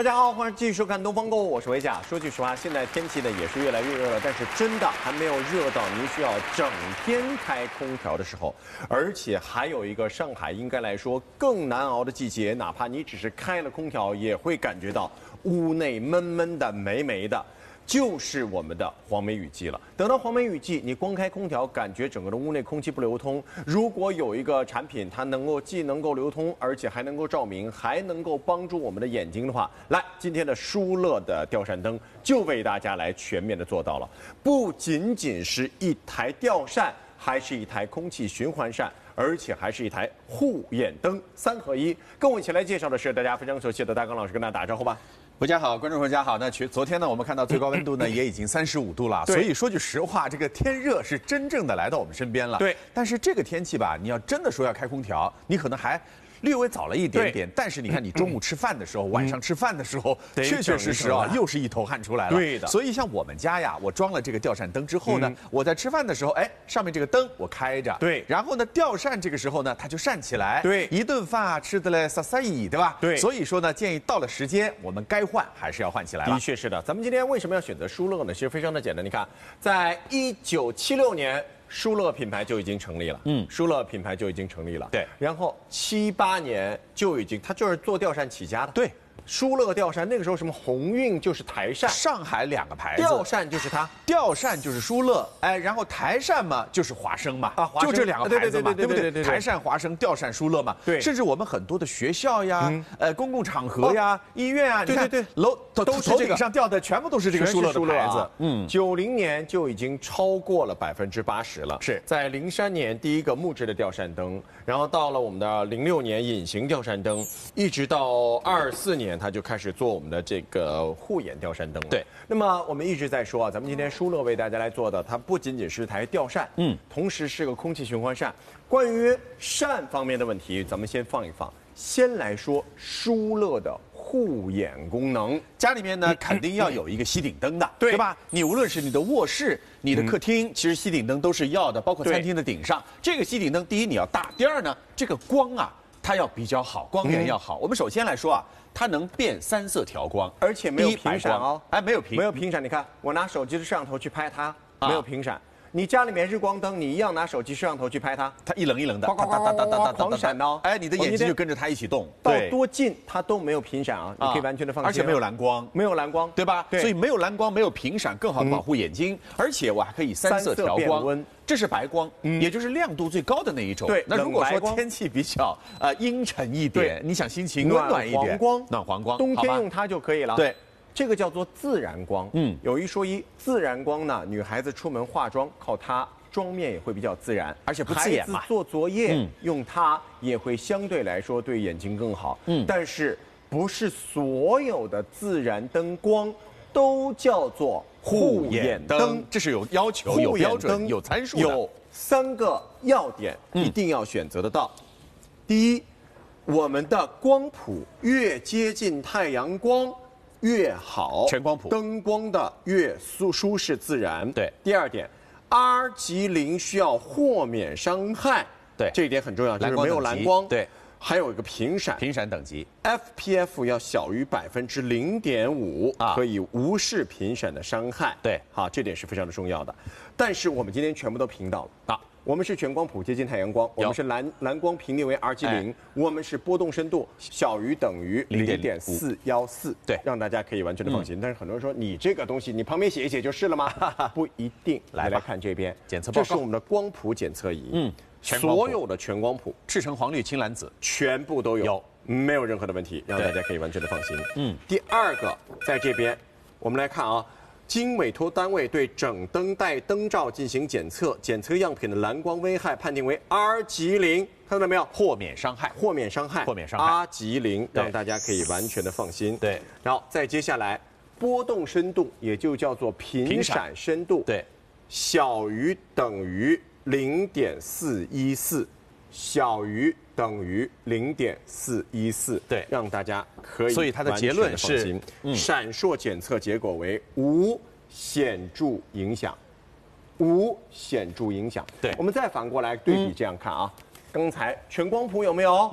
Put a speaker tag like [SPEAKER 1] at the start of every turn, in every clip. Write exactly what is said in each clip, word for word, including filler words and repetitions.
[SPEAKER 1] 大家好，欢迎继续收看《东方购物》，我是维甲。说句实话，现在天气呢也是越来越热了，但是真的还没有热到您需要整天开空调的时候。而且还有一个上海应该来说更难熬的季节，哪怕你只是开了空调，也会感觉到屋内闷闷的、霉霉的。 就是我们的黄梅雨季了。等到黄梅雨季，你光开空调，感觉整个的屋内空气不流通。如果有一个产品，它能够既能够流通，而且还能够照明，还能够帮助我们的眼睛的话，来，今天的舒乐的吊扇灯就为大家来全面的做到了。不仅仅是一台吊扇，还是一台空气循环扇。 而且还是一台护眼灯，三合一。跟我一起来介绍的是大家非常熟悉的大刚老师，跟大家打个招呼吧。
[SPEAKER 2] 大家好，观众朋友大家好。那昨昨天呢，我们看到最高温度呢也已经三十五度了，所以说句实话，这个天热是真正的来到我们身边了。
[SPEAKER 1] 对，
[SPEAKER 2] 但是这个天气吧，你要真的说要开空调，你可能还。 略微早了一点点，但是你看，你中午吃饭的时候，晚上吃饭的时候，确确实实啊，又是一头汗出来了。
[SPEAKER 1] 对的。
[SPEAKER 2] 所以像我们家呀，我装了这个吊扇灯之后呢，我在吃饭的时候，哎，上面这个灯我开着，
[SPEAKER 1] 对。
[SPEAKER 2] 然后呢，吊扇这个时候呢，它就扇起来，
[SPEAKER 1] 对。
[SPEAKER 2] 一顿饭啊吃的嘞撒撒意，对吧？
[SPEAKER 1] 对。
[SPEAKER 2] 所以说呢，建议到了时间，我们该换还是要换起来了。
[SPEAKER 1] 的确是的。咱们今天为什么要选择舒乐呢？其实非常的简单，你看，在一九七六年。 舒乐品牌就已经成立了，嗯，舒乐品牌就已经成立了，
[SPEAKER 2] 对。
[SPEAKER 1] 然后七八年就已经，它就是做吊扇起家的，
[SPEAKER 2] 对。
[SPEAKER 1] 舒乐吊扇那个时候什么鸿运就是台扇，
[SPEAKER 2] 上海两个牌子，
[SPEAKER 1] 吊扇就是它，
[SPEAKER 2] 吊扇就是舒乐，哎，然后台扇嘛就是华生嘛，啊，就这两个牌子嘛，对不对？台扇华生，吊扇舒乐嘛，
[SPEAKER 1] 对。
[SPEAKER 2] 甚至我们很多的学校呀，呃，公共场合呀，医院啊，你看，对对，楼都是顶上吊的，全部都是这个舒乐的牌子。
[SPEAKER 1] 嗯，九零年就已经超过了百分之八十了，
[SPEAKER 2] 是
[SPEAKER 1] 在零三年第一个木质的吊扇灯，然后到了我们的零六年隐形吊扇灯，一直到二四年它就开始做。 我们的这个护眼吊扇灯了。
[SPEAKER 2] 对，
[SPEAKER 1] 那么我们一直在说啊，咱们今天舒乐为大家来做的，它不仅仅是台吊扇，嗯，同时是个空气循环扇。关于扇方面的问题，咱们先放一放。先来说舒乐的护眼功能，
[SPEAKER 2] 家里面呢肯定要有一个吸顶灯的，
[SPEAKER 1] 对
[SPEAKER 2] 对吧？你无论是你的卧室、你的客厅，其实吸顶灯都是要的，包括餐厅的顶上。这个吸顶灯，第一你要大，第二呢，这个光啊，它要比较好，光源要好。我们首先来说啊。 它能变三色调光，
[SPEAKER 1] 而且没有频闪哦。
[SPEAKER 2] 哎，没有频，
[SPEAKER 1] 没有频闪。你看，我拿手机的摄像头去拍它，没有频闪。你家里面日光灯，你一样拿手机摄像头去拍它，
[SPEAKER 2] 它一棱一棱的，
[SPEAKER 1] 呱呱呱呱呱狂闪哦。
[SPEAKER 2] 哎，你的眼睛就跟着它一起动。
[SPEAKER 1] 到多近它都没有频闪啊，你可以完全的放心。
[SPEAKER 2] 而且没有蓝光，
[SPEAKER 1] 没有蓝光，
[SPEAKER 2] 对吧？
[SPEAKER 1] 对。
[SPEAKER 2] 所以没有蓝光，没有频闪，更好的保护眼睛。而且我还可以三色调光。 这是白光，也就是亮度最高的那一种。
[SPEAKER 1] 对，
[SPEAKER 2] 那如果说天气比较呃阴沉一点，你想心情温暖一点，
[SPEAKER 1] 暖黄光，
[SPEAKER 2] 暖黄光，
[SPEAKER 1] 冬天用它就可以了。
[SPEAKER 2] 对，
[SPEAKER 1] 这个叫做自然光。嗯，有一说一，自然光呢，女孩子出门化妆靠它，妆面也会比较自然，
[SPEAKER 2] 而且不刺眼嘛。
[SPEAKER 1] 孩子做作业用它也会相对来说对眼睛更好。嗯，但是不是所有的自然灯光都叫做。 护眼灯，
[SPEAKER 2] 这是有要求、有标准、有参数的。
[SPEAKER 1] 有三个要点一定要选择得到。第一，我们的光谱越接近太阳光越好，
[SPEAKER 2] 全光谱，
[SPEAKER 1] 灯光的越舒舒适自然。
[SPEAKER 2] 对。
[SPEAKER 1] 第二点 ，R 级零需要豁免伤害。
[SPEAKER 2] 对，
[SPEAKER 1] 这一点很重要，就是没有蓝光。
[SPEAKER 2] 对。
[SPEAKER 1] 还有一个频闪，
[SPEAKER 2] 频闪等级
[SPEAKER 1] F P F 要小于百分之零点五，可以无视频闪的伤害。
[SPEAKER 2] 对，
[SPEAKER 1] 好，这点是非常的重要的。但是我们今天全部都频到了啊，我们是全光谱接近太阳光，我们是蓝蓝光频率为 R 级零，我们是波动深度小于等于零点四幺四，
[SPEAKER 2] 对，
[SPEAKER 1] 让大家可以完全的放心。但是很多人说你这个东西你旁边写一写就是了吗？不一定。来来看这边
[SPEAKER 2] 检测报告，
[SPEAKER 1] 这是我们的光谱检测仪。嗯。 所有的全光谱，
[SPEAKER 2] 赤橙黄绿青蓝紫，
[SPEAKER 1] 全部都有，
[SPEAKER 2] 有
[SPEAKER 1] 没有任何的问题，让大家可以完全的放心。嗯，第二个，在这边，我们来看啊，经委托单位对整灯带灯罩进行检测，检测样品的蓝光危害判定为 R 级零，看到了没有？
[SPEAKER 2] 豁免伤害，
[SPEAKER 1] 豁免伤害，
[SPEAKER 2] 豁免伤害
[SPEAKER 1] ，R 级零，让大家可以完全的放心。
[SPEAKER 2] 对，
[SPEAKER 1] 然后再接下来，波动深度，也就叫做频闪深度，
[SPEAKER 2] 对，
[SPEAKER 1] 小于等于。 零点四一四，小于等于零点四一四，
[SPEAKER 2] 对，
[SPEAKER 1] 让大家可以。
[SPEAKER 2] 所以它的结论是，
[SPEAKER 1] 嗯、闪烁检测结果为无显著影响，无显著影响。
[SPEAKER 2] 对，
[SPEAKER 1] 我们再反过来对比这样看啊，嗯、刚才全光谱有没有？
[SPEAKER 2] 有。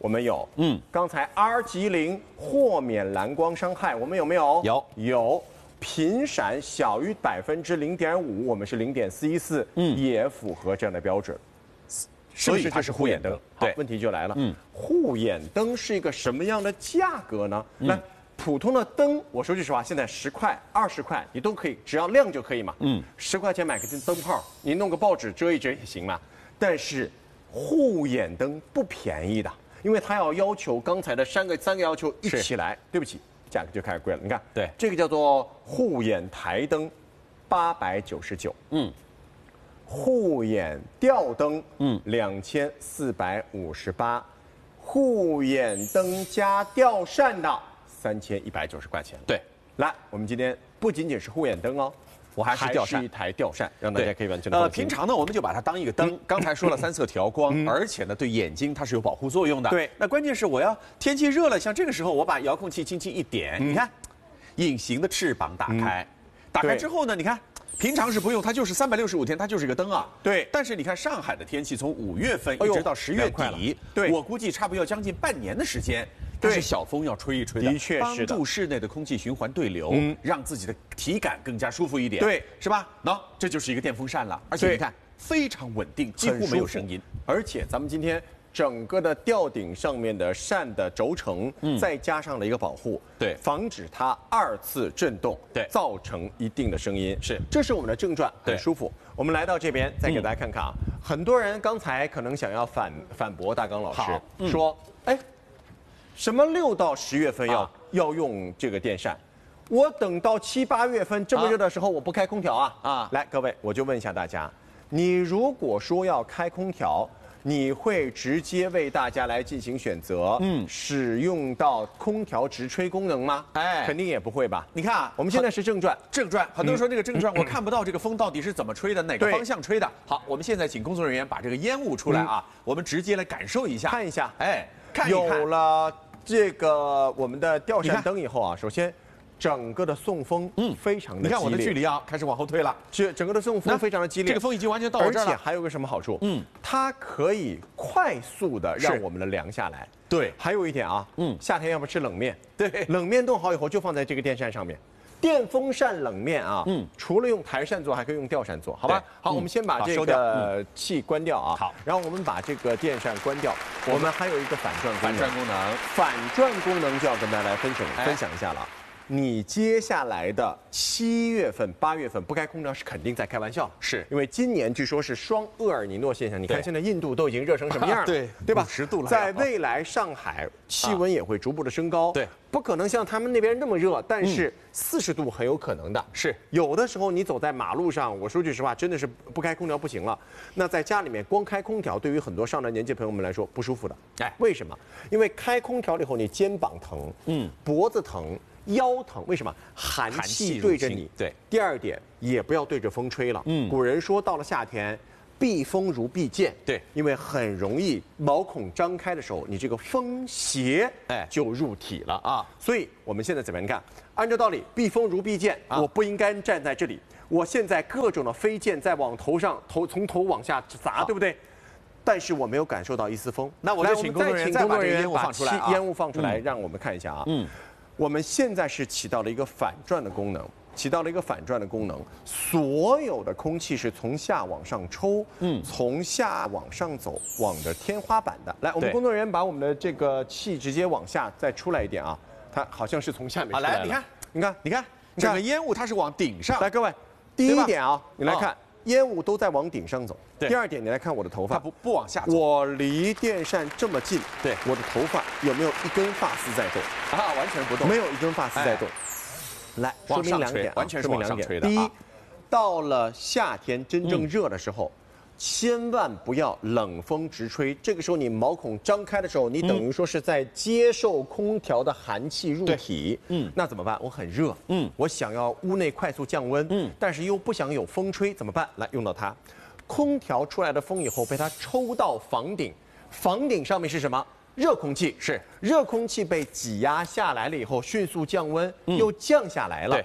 [SPEAKER 1] 我们有。嗯，刚才 R 级零豁免蓝光伤害，我们有没有？
[SPEAKER 2] 有
[SPEAKER 1] 有。频闪小于百分之零点五，我们是零点四一四，嗯，也符合这样的标准。是不是这是护眼灯？好，问题就来了。嗯，护眼灯是一个什么样的价格呢？来。普通的灯，我说句实话，现在十块、二十块你都可以，只要亮就可以嘛。嗯，十块钱买个灯泡，你弄个报纸遮一遮也行嘛。但是护眼灯不便宜的，因为它要要求刚才的三个三个要求一起来。对不起，价格就开始贵了。你看，
[SPEAKER 2] 对，
[SPEAKER 1] 这个叫做护眼台灯，八百九十九。嗯，护眼吊灯，嗯，两千四百五十八。护眼灯加吊扇的。三千一百九十块钱。
[SPEAKER 2] 对，
[SPEAKER 1] 来，我们今天不仅仅是护眼灯哦，
[SPEAKER 2] 我还是吊扇，
[SPEAKER 1] 还是一台吊扇，让大家可以完全的
[SPEAKER 2] 呃，平常呢，我们就把它当一个灯。刚才说了三色调光，而且呢，对眼睛它是有保护作用的。
[SPEAKER 1] 对，
[SPEAKER 2] 那关键是我要天气热了，像这个时候，我把遥控器轻轻一点，你看，隐形的翅膀打开，打开之后呢，你看。平常是不用，它就是三百六十五天，它就是个灯啊。
[SPEAKER 1] 对。
[SPEAKER 2] 但是你看上海的天气，从五月份一直到十月底，
[SPEAKER 1] 对，
[SPEAKER 2] 我估计差不多要将近半年的时间。但是小风要吹一吹的，
[SPEAKER 1] 的确是
[SPEAKER 2] 帮助室内的空气循环对流，嗯，让自己的体感更加舒服一点。
[SPEAKER 1] 对，
[SPEAKER 2] 是吧？那这就是一个电风扇了，而且你看非常稳定，几乎没有声音。
[SPEAKER 1] 而且咱们今天。整个的吊顶上面的扇的轴承，嗯，再加上了一个保护，
[SPEAKER 2] 对，
[SPEAKER 1] 防止它二次震动，
[SPEAKER 2] 对，
[SPEAKER 1] 造成一定的声音。
[SPEAKER 2] 是，
[SPEAKER 1] 这是我们的正转，很舒服。我们来到这边，再给大家看看啊，嗯、很多人刚才可能想要反反驳大刚老师，嗯、说，哎，什么六到十月份要、啊、要用这个电扇，我等到七八月份这么热的时候，我不开空调啊？啊，来，各位，我就问一下大家，你如果说要开空调。你会直接为大家来进行选择，嗯，使用到空调直吹功能吗？哎，肯定也不会吧。
[SPEAKER 2] 你看啊，
[SPEAKER 1] 我们现在是正转，
[SPEAKER 2] 正转，很多人说这个正转，我看不到这个风到底是怎么吹的，哪个方向吹的。好，我们现在请工作人员把这个烟雾出来啊，我们直接来感受一下，
[SPEAKER 1] 看一下，
[SPEAKER 2] 哎，看
[SPEAKER 1] 一看。有了这个我们的吊扇灯以后啊，首先。整个的送风，嗯，非常的激烈。
[SPEAKER 2] 你看我的距离啊，开始往后退了。
[SPEAKER 1] 这整个的送风非常的激烈，
[SPEAKER 2] 这个风已经完全到我这儿了。
[SPEAKER 1] 而且还有个什么好处？嗯，它可以快速的让我们的凉下来。
[SPEAKER 2] 对，
[SPEAKER 1] 还有一点啊，嗯，夏天要不吃冷面，
[SPEAKER 2] 对，
[SPEAKER 1] 冷面冻好以后就放在这个电扇上面。电风扇冷面啊，嗯，除了用台扇做，还可以用吊扇做，好吧？好，我们先把这个气关掉啊。
[SPEAKER 2] 好，
[SPEAKER 1] 然后我们把这个电扇关掉。我们还有一个反转
[SPEAKER 2] 反转功能，
[SPEAKER 1] 反转功能就要跟大家来分享分享一下了。你接下来的七月份、八月份不开空调是肯定在开玩笑，
[SPEAKER 2] 是
[SPEAKER 1] 因为今年据说是双厄尔尼诺现象。你看现在印度都已经热成什么样了，
[SPEAKER 2] 对
[SPEAKER 1] 对吧？
[SPEAKER 2] 十度了。
[SPEAKER 1] 在未来，上海气温也会逐步的升高，
[SPEAKER 2] 对，
[SPEAKER 1] 不可能像他们那边那么热，但是四十度很有可能的。
[SPEAKER 2] 是
[SPEAKER 1] 有的时候你走在马路上，我说句实话，真的是不开空调不行了。那在家里面光开空调，对于很多上了年纪朋友们来说不舒服的。哎，为什么？因为开空调了以后，你肩膀疼，嗯，脖子疼。腰疼，为什么？寒气对着你。
[SPEAKER 2] 对。
[SPEAKER 1] 第二点，也不要对着风吹了。嗯。古人说，到了夏天，避风如避箭。
[SPEAKER 2] 对。
[SPEAKER 1] 因为很容易毛孔张开的时候，你这个风邪哎就入体了啊。所以我们现在怎么样看？按照道理，避风如避箭，啊、我不应该站在这里。我现在各种的飞箭在往头上头从头往下砸，对不对？但是我没有感受到一丝风。
[SPEAKER 2] 那我就请工作人员再把这个烟雾放出来、啊，
[SPEAKER 1] 烟雾放出来，让我们看一下啊。嗯。我们现在是起到了一个反转的功能，起到了一个反转的功能。所有的空气是从下往上抽，嗯，从下往上走，往着天花板的。来，我们工作人员把我们的这个气直接往下再出来一点啊，它好像是从下面出来了。
[SPEAKER 2] 来，你看，
[SPEAKER 1] 你看，
[SPEAKER 2] 你看，整个烟雾它是往顶上。
[SPEAKER 1] 来，各位，第一点啊，你来看。烟雾都在往顶上走。第二点，你来看我的头发，
[SPEAKER 2] 它不不往下走。
[SPEAKER 1] 我离电扇这么近，
[SPEAKER 2] 对，
[SPEAKER 1] 我的头发有没有一根发丝在动？
[SPEAKER 2] 啊，完全不动，
[SPEAKER 1] 没有一根发丝在动。来，说明两点，
[SPEAKER 2] 完全是往上吹的。
[SPEAKER 1] 第一，到了夏天真正热的时候，千万不要冷风直吹。这个时候你毛孔张开的时候，你等于说是在接受空调的寒气入体。嗯，那怎么办？我很热，嗯，我想要屋内快速降温，嗯，但是又不想有风吹，怎么办？来，用到它。空调出来的风以后被它抽到房顶，房顶上面是什么？热空气。
[SPEAKER 2] 是
[SPEAKER 1] 热空气被挤压下来了以后，迅速降温，又降下来了。
[SPEAKER 2] 对。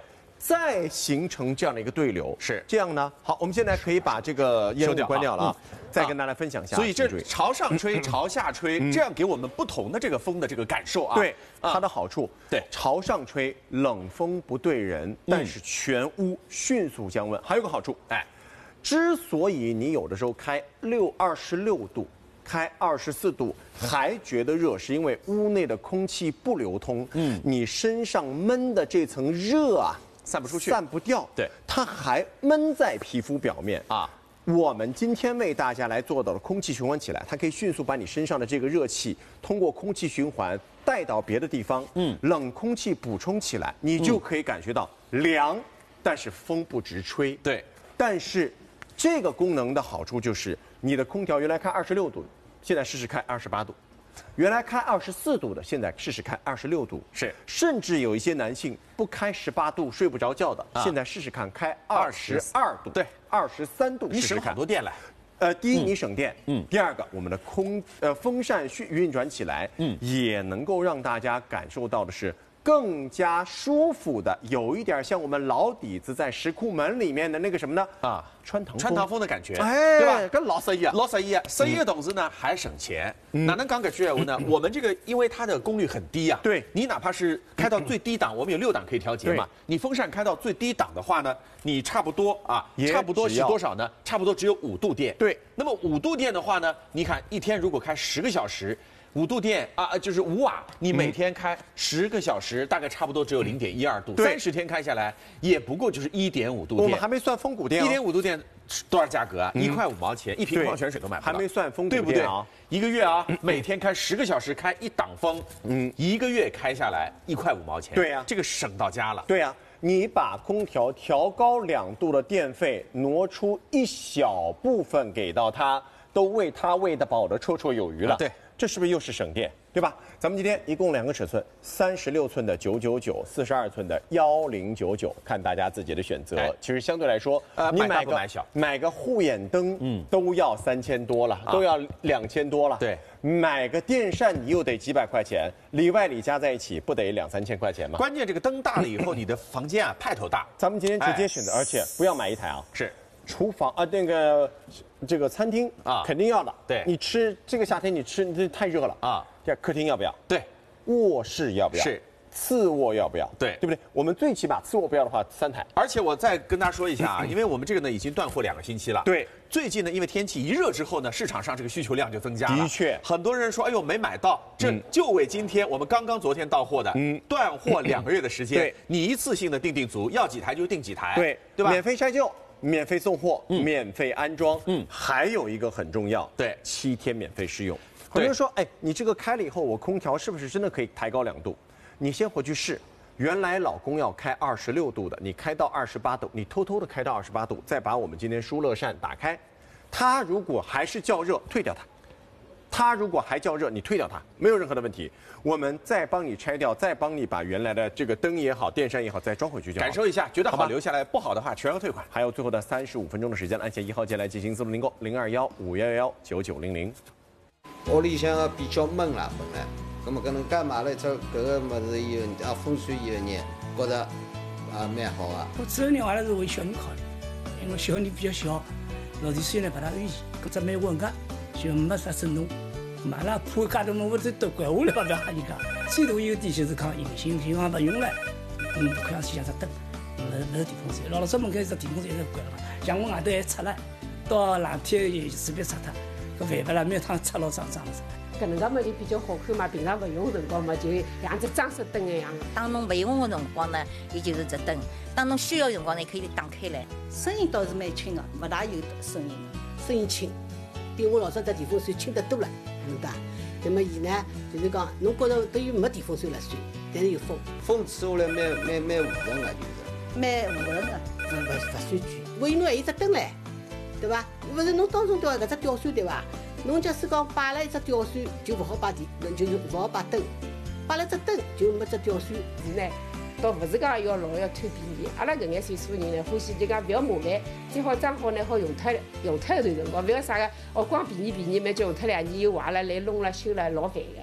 [SPEAKER 1] 再形成这样的一个对流。
[SPEAKER 2] 是
[SPEAKER 1] 这样呢。好，我们现在可以把这个烟雾关掉了啊，再跟大家分享一下。
[SPEAKER 2] 所以这朝上吹、朝下吹，这样给我们不同的这个风的这个感受啊。
[SPEAKER 1] 对，它的好处。
[SPEAKER 2] 对，
[SPEAKER 1] 朝上吹，冷风不对人，但是全屋迅速降温。还有个好处，哎。之所以你有的时候开六二十六度，开二十四度还觉得热，是因为屋内的空气不流通，嗯，你身上闷的这层热啊，
[SPEAKER 2] 散不出去，
[SPEAKER 1] 散不掉，
[SPEAKER 2] 对，
[SPEAKER 1] 它还闷在皮肤表面啊。我们今天为大家来做到了空气循环起来，它可以迅速把你身上的这个热气通过空气循环带到别的地方，嗯，冷空气补充起来，你就可以感觉到凉，但是风不直吹，
[SPEAKER 2] 对，
[SPEAKER 1] 但是。这个功能的好处就是，你的空调原来开二十六度，现在试试开二十八度；原来开二十四度的，现在试试开二十六度。
[SPEAKER 2] 是，
[SPEAKER 1] 甚至有一些男性不开十八度睡不着觉的，啊、现在试试看开二十二度，
[SPEAKER 2] 对，
[SPEAKER 1] 二十三度，
[SPEAKER 2] 你省好多电了。
[SPEAKER 1] 呃，第一你省电，嗯，第二个我们的空呃风扇运运转起来，嗯，也能够让大家感受到的是。更加舒服的，有一点像我们老底子在石库门里面的那个什么呢？啊，穿堂
[SPEAKER 2] 穿堂风的感觉，
[SPEAKER 1] 哎，
[SPEAKER 2] 对吧？
[SPEAKER 1] 跟老色一样，
[SPEAKER 2] 老色一样，色一的同时呢还省钱。哪能讲个句话呢？我们这个因为它的功率很低啊，
[SPEAKER 1] 对，
[SPEAKER 2] 你哪怕是开到最低档，我们有六档可以调节嘛。你风扇开到最低档的话呢，你差不多啊，差不多是多少呢？差不多只有五度电。
[SPEAKER 1] 对，
[SPEAKER 2] 那么五度电的话呢，你看一天如果开十个小时。五度电啊，就是五瓦，你每天开十个小时，大概差不多只有零点一二度，三十天开下来也不过就是一点五度电。
[SPEAKER 1] 我们还没算峰谷电，
[SPEAKER 2] 一点五度电多少价格啊？一块五毛钱，一瓶矿泉水都买不到。
[SPEAKER 1] 还没算峰谷
[SPEAKER 2] 电，对不对啊？一个月啊，每天开十个小时，开一档风，嗯，一个月开下来一块五毛钱。
[SPEAKER 1] 对呀，
[SPEAKER 2] 这个省到家了。
[SPEAKER 1] 对呀，你把空调调高两度的电费挪出一小部分给到他，都为他喂得饱的绰绰有余了。
[SPEAKER 2] 对。
[SPEAKER 1] 这是不是又是省电，对吧？咱们今天一共两个尺寸，三十六寸的九九九，四十二寸的幺零九九，看大家自己的选择。哎、其实相对来说，
[SPEAKER 2] 呃，
[SPEAKER 1] 你买
[SPEAKER 2] 个买小，
[SPEAKER 1] 买个护眼灯，嗯，都要三千多了，啊、都要两千多了。
[SPEAKER 2] 对，
[SPEAKER 1] 买个电扇你又得几百块钱，里外里加在一起不得两三千块钱吗？
[SPEAKER 2] 关键这个灯大了以后，你的房间啊派头大。
[SPEAKER 1] 咱们今天直接选择，哎、而且不要买一台啊。
[SPEAKER 2] 是。
[SPEAKER 1] 厨房啊，那个这个餐厅啊，肯定要的。
[SPEAKER 2] 对，
[SPEAKER 1] 你吃这个夏天你吃你这太热了啊。第二，客厅要不要？
[SPEAKER 2] 对，
[SPEAKER 1] 卧室要不要？
[SPEAKER 2] 是，
[SPEAKER 1] 次卧要不要？
[SPEAKER 2] 对，
[SPEAKER 1] 对不对？我们最起码次卧不要的话，三台。
[SPEAKER 2] 而且我再跟大家说一下啊，因为我们这个呢已经断货两个星期了。
[SPEAKER 1] 对，
[SPEAKER 2] 最近呢，因为天气一热之后呢，市场上这个需求量就增加了。
[SPEAKER 1] 的确，
[SPEAKER 2] 很多人说，哎呦没买到，这就为今天我们刚刚昨天到货的，嗯，断货两个月的时间，
[SPEAKER 1] 对，
[SPEAKER 2] 你一次性的订订足，要几台就订几台，
[SPEAKER 1] 对，
[SPEAKER 2] 对吧？
[SPEAKER 1] 免费拆旧。免费送货，嗯、免费安装，嗯，还有一个很重要，
[SPEAKER 2] 对，
[SPEAKER 1] 七天免费试用。很多人说，哎，你这个开了以后，我空调是不是真的可以抬高两度？你先回去试。原来老公要开二十六度的，你开到二十八度，你偷偷的开到二十八度，再把我们今天舒乐扇打开，它如果还是较热，退掉它。它如果还较热，你退掉它，没有任何的问题。我们再帮你拆掉，再帮你把原来的这个灯也好、电扇也好，再装回去就好。
[SPEAKER 2] 感受一下，觉得好留下来，不好的话全额退款。
[SPEAKER 1] 还有最后的三十五分钟的时间，按下一号键来进行自动订购，零二幺五幺幺九九零零。
[SPEAKER 3] 屋里向个比较闷啦，本来，咁么搿能介买了一只搿个物事以后，啊风水以后呢，觉得啊蛮好啊。
[SPEAKER 4] 我主要呢还是为小人考虑，因为小人比较小，老弟虽然不大愿意，搿只蛮稳个，就没啥震动。买了铺介头弄，我这都怪我了，不要喊人家。最大优点就是讲隐形，平常不用了，嗯，看上去像只灯，不是不是电风扇。老早门口一只电风扇一直关了嘛，像我外头还拆了，到冷天也随便拆它，搿烦不啦？每趟拆老脏脏的。
[SPEAKER 5] 搿能介么就比较好看嘛，平常勿用辰光嘛，就像只装饰灯一样。
[SPEAKER 6] 当侬勿用的辰光呢，伊就是只灯；当侬需要辰光呢，可以打开来。
[SPEAKER 7] 声音倒是蛮轻的，勿大有声音，声音轻，比我老早只电风扇轻得多了。是的，那么伊呢，就是讲，侬觉着等于没电风扇了算，但是有风，
[SPEAKER 3] 风吹下来蛮蛮蛮和顺个，就是
[SPEAKER 7] 蛮和顺的，勿勿勿算贵。我因为还有只灯嘞，对伐？勿是侬当中吊搿只吊扇对伐？侬假使讲摆了一只吊扇，就勿好摆电，就是勿好摆灯，摆了只灯就没只吊扇。
[SPEAKER 5] 是呢，倒勿是讲要老要贪便宜，阿拉搿眼岁数人呢，欢喜就讲勿要麻烦，最好装好呢好用脱用脱一段辰光，勿要啥个哦光便宜便宜，蛮叫用脱两年又坏了，来弄了修了，老烦个。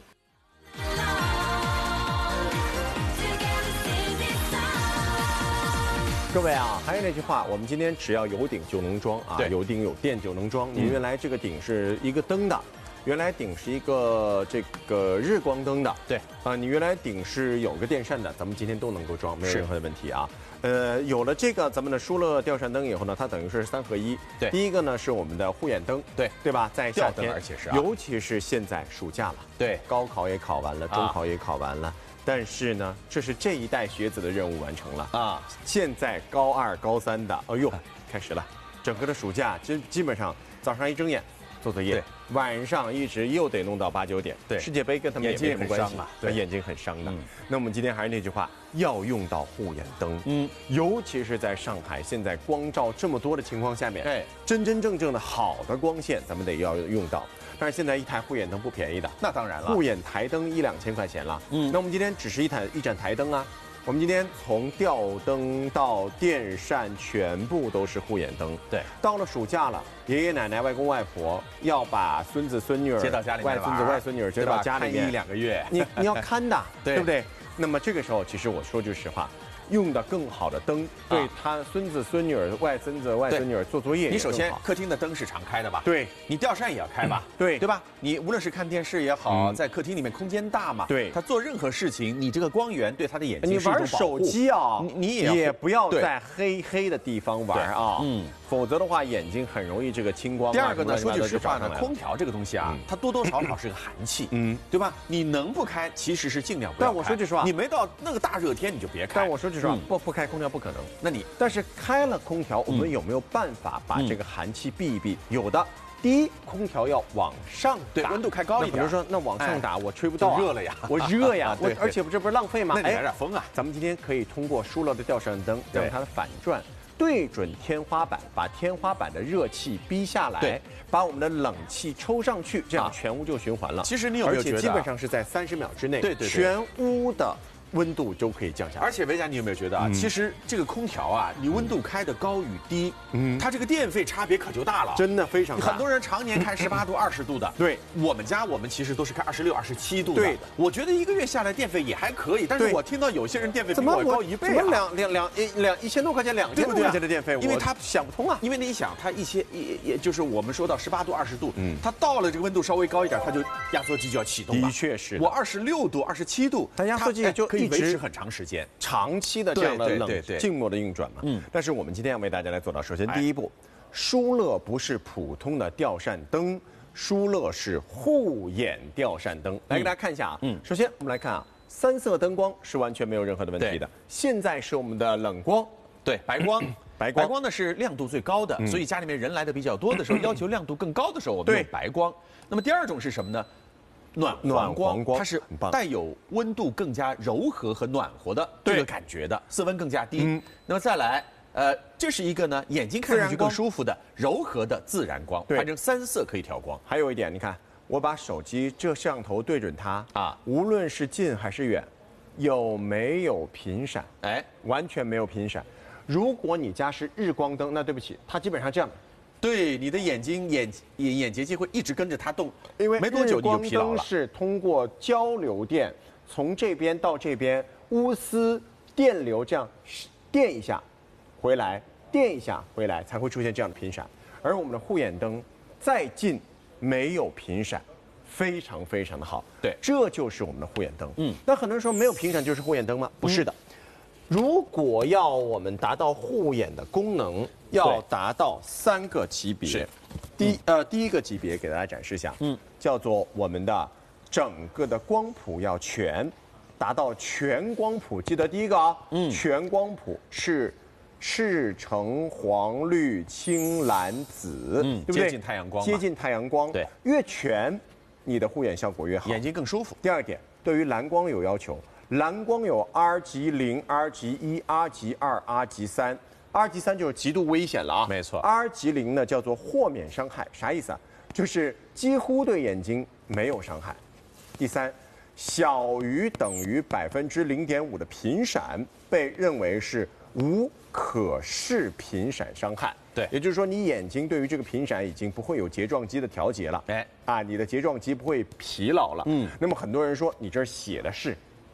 [SPEAKER 1] 各位啊，还有那句话，我们今天只要有顶就能装啊，有顶有电就能装。你原来这个顶是一个灯的，原来顶是一个这个日光灯的，
[SPEAKER 2] 对
[SPEAKER 1] 啊，你原来顶是有个电扇的，咱们今天都能够装，没有任何的问题啊。呃，有了这个咱们的舒乐吊扇灯以后呢，它等于是三合一。
[SPEAKER 2] 对，
[SPEAKER 1] 第一个呢是我们的护眼灯，
[SPEAKER 2] 对
[SPEAKER 1] 对吧？在夏天，
[SPEAKER 2] 而且是、啊，
[SPEAKER 1] 尤其是现在暑假了，
[SPEAKER 2] 对，
[SPEAKER 1] 高考也考完了，中考也考完了。啊，但是呢，这是这一代学子的任务完成了啊！现在高二、高三的，哎呦，开始了，整个的暑假基基本上早上一睁眼做作业，晚上一直又得弄到八九点。
[SPEAKER 2] 对，
[SPEAKER 1] 世界杯跟他们也没什么关系
[SPEAKER 2] 啊，
[SPEAKER 1] 对，眼睛很伤的。嗯，那我们今天还是那句话，要用到护眼灯。嗯，尤其是在上海现在光照这么多的情况下面，哎，真真正正的好的光线，咱们得要用到。但是现在一台护眼灯不便宜的，
[SPEAKER 2] 那当然了，
[SPEAKER 1] 护眼台灯一两千块钱了。嗯，那我们今天只是一台一盏台灯啊，我们今天从吊灯到电扇全部都是护眼灯。对，到了暑假了，爷爷奶奶、外公外婆要把孙子孙女儿
[SPEAKER 2] 接到家里面，
[SPEAKER 1] 外孙子外孙女儿接到家里面
[SPEAKER 2] 一两个月，
[SPEAKER 1] 你你要看的，
[SPEAKER 2] 对
[SPEAKER 1] 不对？那么这个时候，其实我说句实话。用的更好的灯，对他孙子孙女儿、外孙子外孙女儿做作业，
[SPEAKER 2] 你首先客厅的灯是常开的吧？
[SPEAKER 1] 对，
[SPEAKER 2] 你吊扇也要开吧？
[SPEAKER 1] 对，
[SPEAKER 2] 对吧？你无论是看电视也好，在客厅里面空间大嘛，
[SPEAKER 1] 对，
[SPEAKER 2] 他做任何事情，你这个光源对他的眼睛是一种保护。
[SPEAKER 1] 你玩手机啊，
[SPEAKER 2] 你你也
[SPEAKER 1] 也不要在黑黑的地方玩啊，嗯，否则的话眼睛很容易这个青光。
[SPEAKER 2] 第二个呢，说句实话呢，空调这个东西啊，它多多少少是个寒气，嗯，对吧？你能不开，其实是尽量不要开。
[SPEAKER 1] 但我说句实话，
[SPEAKER 2] 你没到那个大热天你就别开。
[SPEAKER 1] 但我说句实话，不不开空调不可能。
[SPEAKER 2] 那你
[SPEAKER 1] 但是开了空调，我们有没有办法把这个寒气避一避？有的。第一，空调要往上打，
[SPEAKER 2] 对，温度开高一点。
[SPEAKER 1] 比如说，那往上打，我吹不到，
[SPEAKER 2] 热了呀，
[SPEAKER 1] 我热呀，我而且这不是浪费吗？
[SPEAKER 2] 那你来点风啊！
[SPEAKER 1] 咱们今天可以通过舒乐的吊扇灯，让它的反转对准天花板，把天花板的热气逼下来，把我们的冷气抽上去，这样全屋就循环了。
[SPEAKER 2] 其实你有没有觉得，
[SPEAKER 1] 而且基本上是在三十秒之内，
[SPEAKER 2] 对对，
[SPEAKER 1] 全屋的温度就可以降下来。
[SPEAKER 2] 而且维甲，你有没有觉得啊？其实这个空调啊，你温度开的高与低，嗯，它这个电费差别可就大了，
[SPEAKER 1] 真的非常大。
[SPEAKER 2] 很多人常年开十八度、二十度的，
[SPEAKER 1] 对，
[SPEAKER 2] 我们家我们其实都是开二十六、二十七度的。
[SPEAKER 1] 对，
[SPEAKER 2] 我觉得一个月下来电费也还可以，但是我听到有些人电费比我高一倍啊，
[SPEAKER 1] 怎么两两两一两一千多块钱、两千多块钱的电费？
[SPEAKER 2] 因为他
[SPEAKER 1] 想不通啊。
[SPEAKER 2] 因为你想，它一些也也就是我们说到十八度、二十度，嗯，它到了这个温度稍微高一点，它就压缩机就要启动了。
[SPEAKER 1] 的确是，
[SPEAKER 2] 我二十六度、二十七度，
[SPEAKER 1] 它压缩机就
[SPEAKER 2] 可以维持很长时间。
[SPEAKER 1] 长期的这样的冷静默的运转嘛，嗯，但是我们今天要为大家来做到，首先第一步，舒乐不是普通的吊扇灯，舒乐是护眼吊扇灯。来给大家看一下啊，嗯，首先我们来看啊，三色灯光是完全没有任何的问题的。现在是我们的冷光，
[SPEAKER 2] 对，白光，
[SPEAKER 1] 白光，
[SPEAKER 2] 白光呢是亮度最高的，所以家里面人来的比较多的时候，要求亮度更高的时候，我们用白光。那么第二种是什么呢？暖
[SPEAKER 1] 暖
[SPEAKER 2] 光，
[SPEAKER 1] 光
[SPEAKER 2] 它是带有温度更加柔和和暖和的这个感觉的，色温更加低。嗯，那么再来，呃，这是一个呢眼睛看上去更舒服的柔和的自然光，反正三色可以调光。
[SPEAKER 1] 还有一点，你看，我把手机这摄像头对准它啊，无论是近还是远，有没有频闪？哎，完全没有频闪。如果你家是日光灯，那对不起，它基本上这样。
[SPEAKER 2] 对，你的眼睛眼眼眼结晶会一直跟着它动，
[SPEAKER 1] 因为
[SPEAKER 2] 没多久你就疲劳了。
[SPEAKER 1] 日光灯是通过交流电从这边到这边，钨丝电流这样电一下回来，电一下回来，才会出现这样的频闪。而我们的护眼灯再近没有频闪，非常非常的好。
[SPEAKER 2] 对，
[SPEAKER 1] 这就是我们的护眼灯。嗯，那很多人说没有频闪就是护眼灯吗？不是的。如果要我们达到护眼的功能，要达到三个级别。是，第一呃第一个级别给大家展示一下，嗯，叫做我们的整个的光谱要全，达到全光谱。记得第一个啊，嗯，全光谱是赤橙黄绿青蓝紫，嗯，对不对？
[SPEAKER 2] 接近太阳光，
[SPEAKER 1] 接近太阳光，对，越全，你的护眼效果越好，
[SPEAKER 2] 眼睛更舒服。
[SPEAKER 1] 第二点，对于蓝光有要求。蓝光有 R 级零、R 级一、R 级二、R 级三。R 级三就是极度危险了啊，
[SPEAKER 2] 没错。
[SPEAKER 1] R 级零呢叫做豁免伤害，啥意思啊？就是几乎对眼睛没有伤害。第三，小于等于百分之零点五的频闪被认为是无可视频闪伤害。
[SPEAKER 2] 对，
[SPEAKER 1] 也就是说你眼睛对于这个频闪已经不会有睫状肌的调节了，哎，啊，你的睫状肌不会疲劳了。嗯，那么很多人说你这儿写的是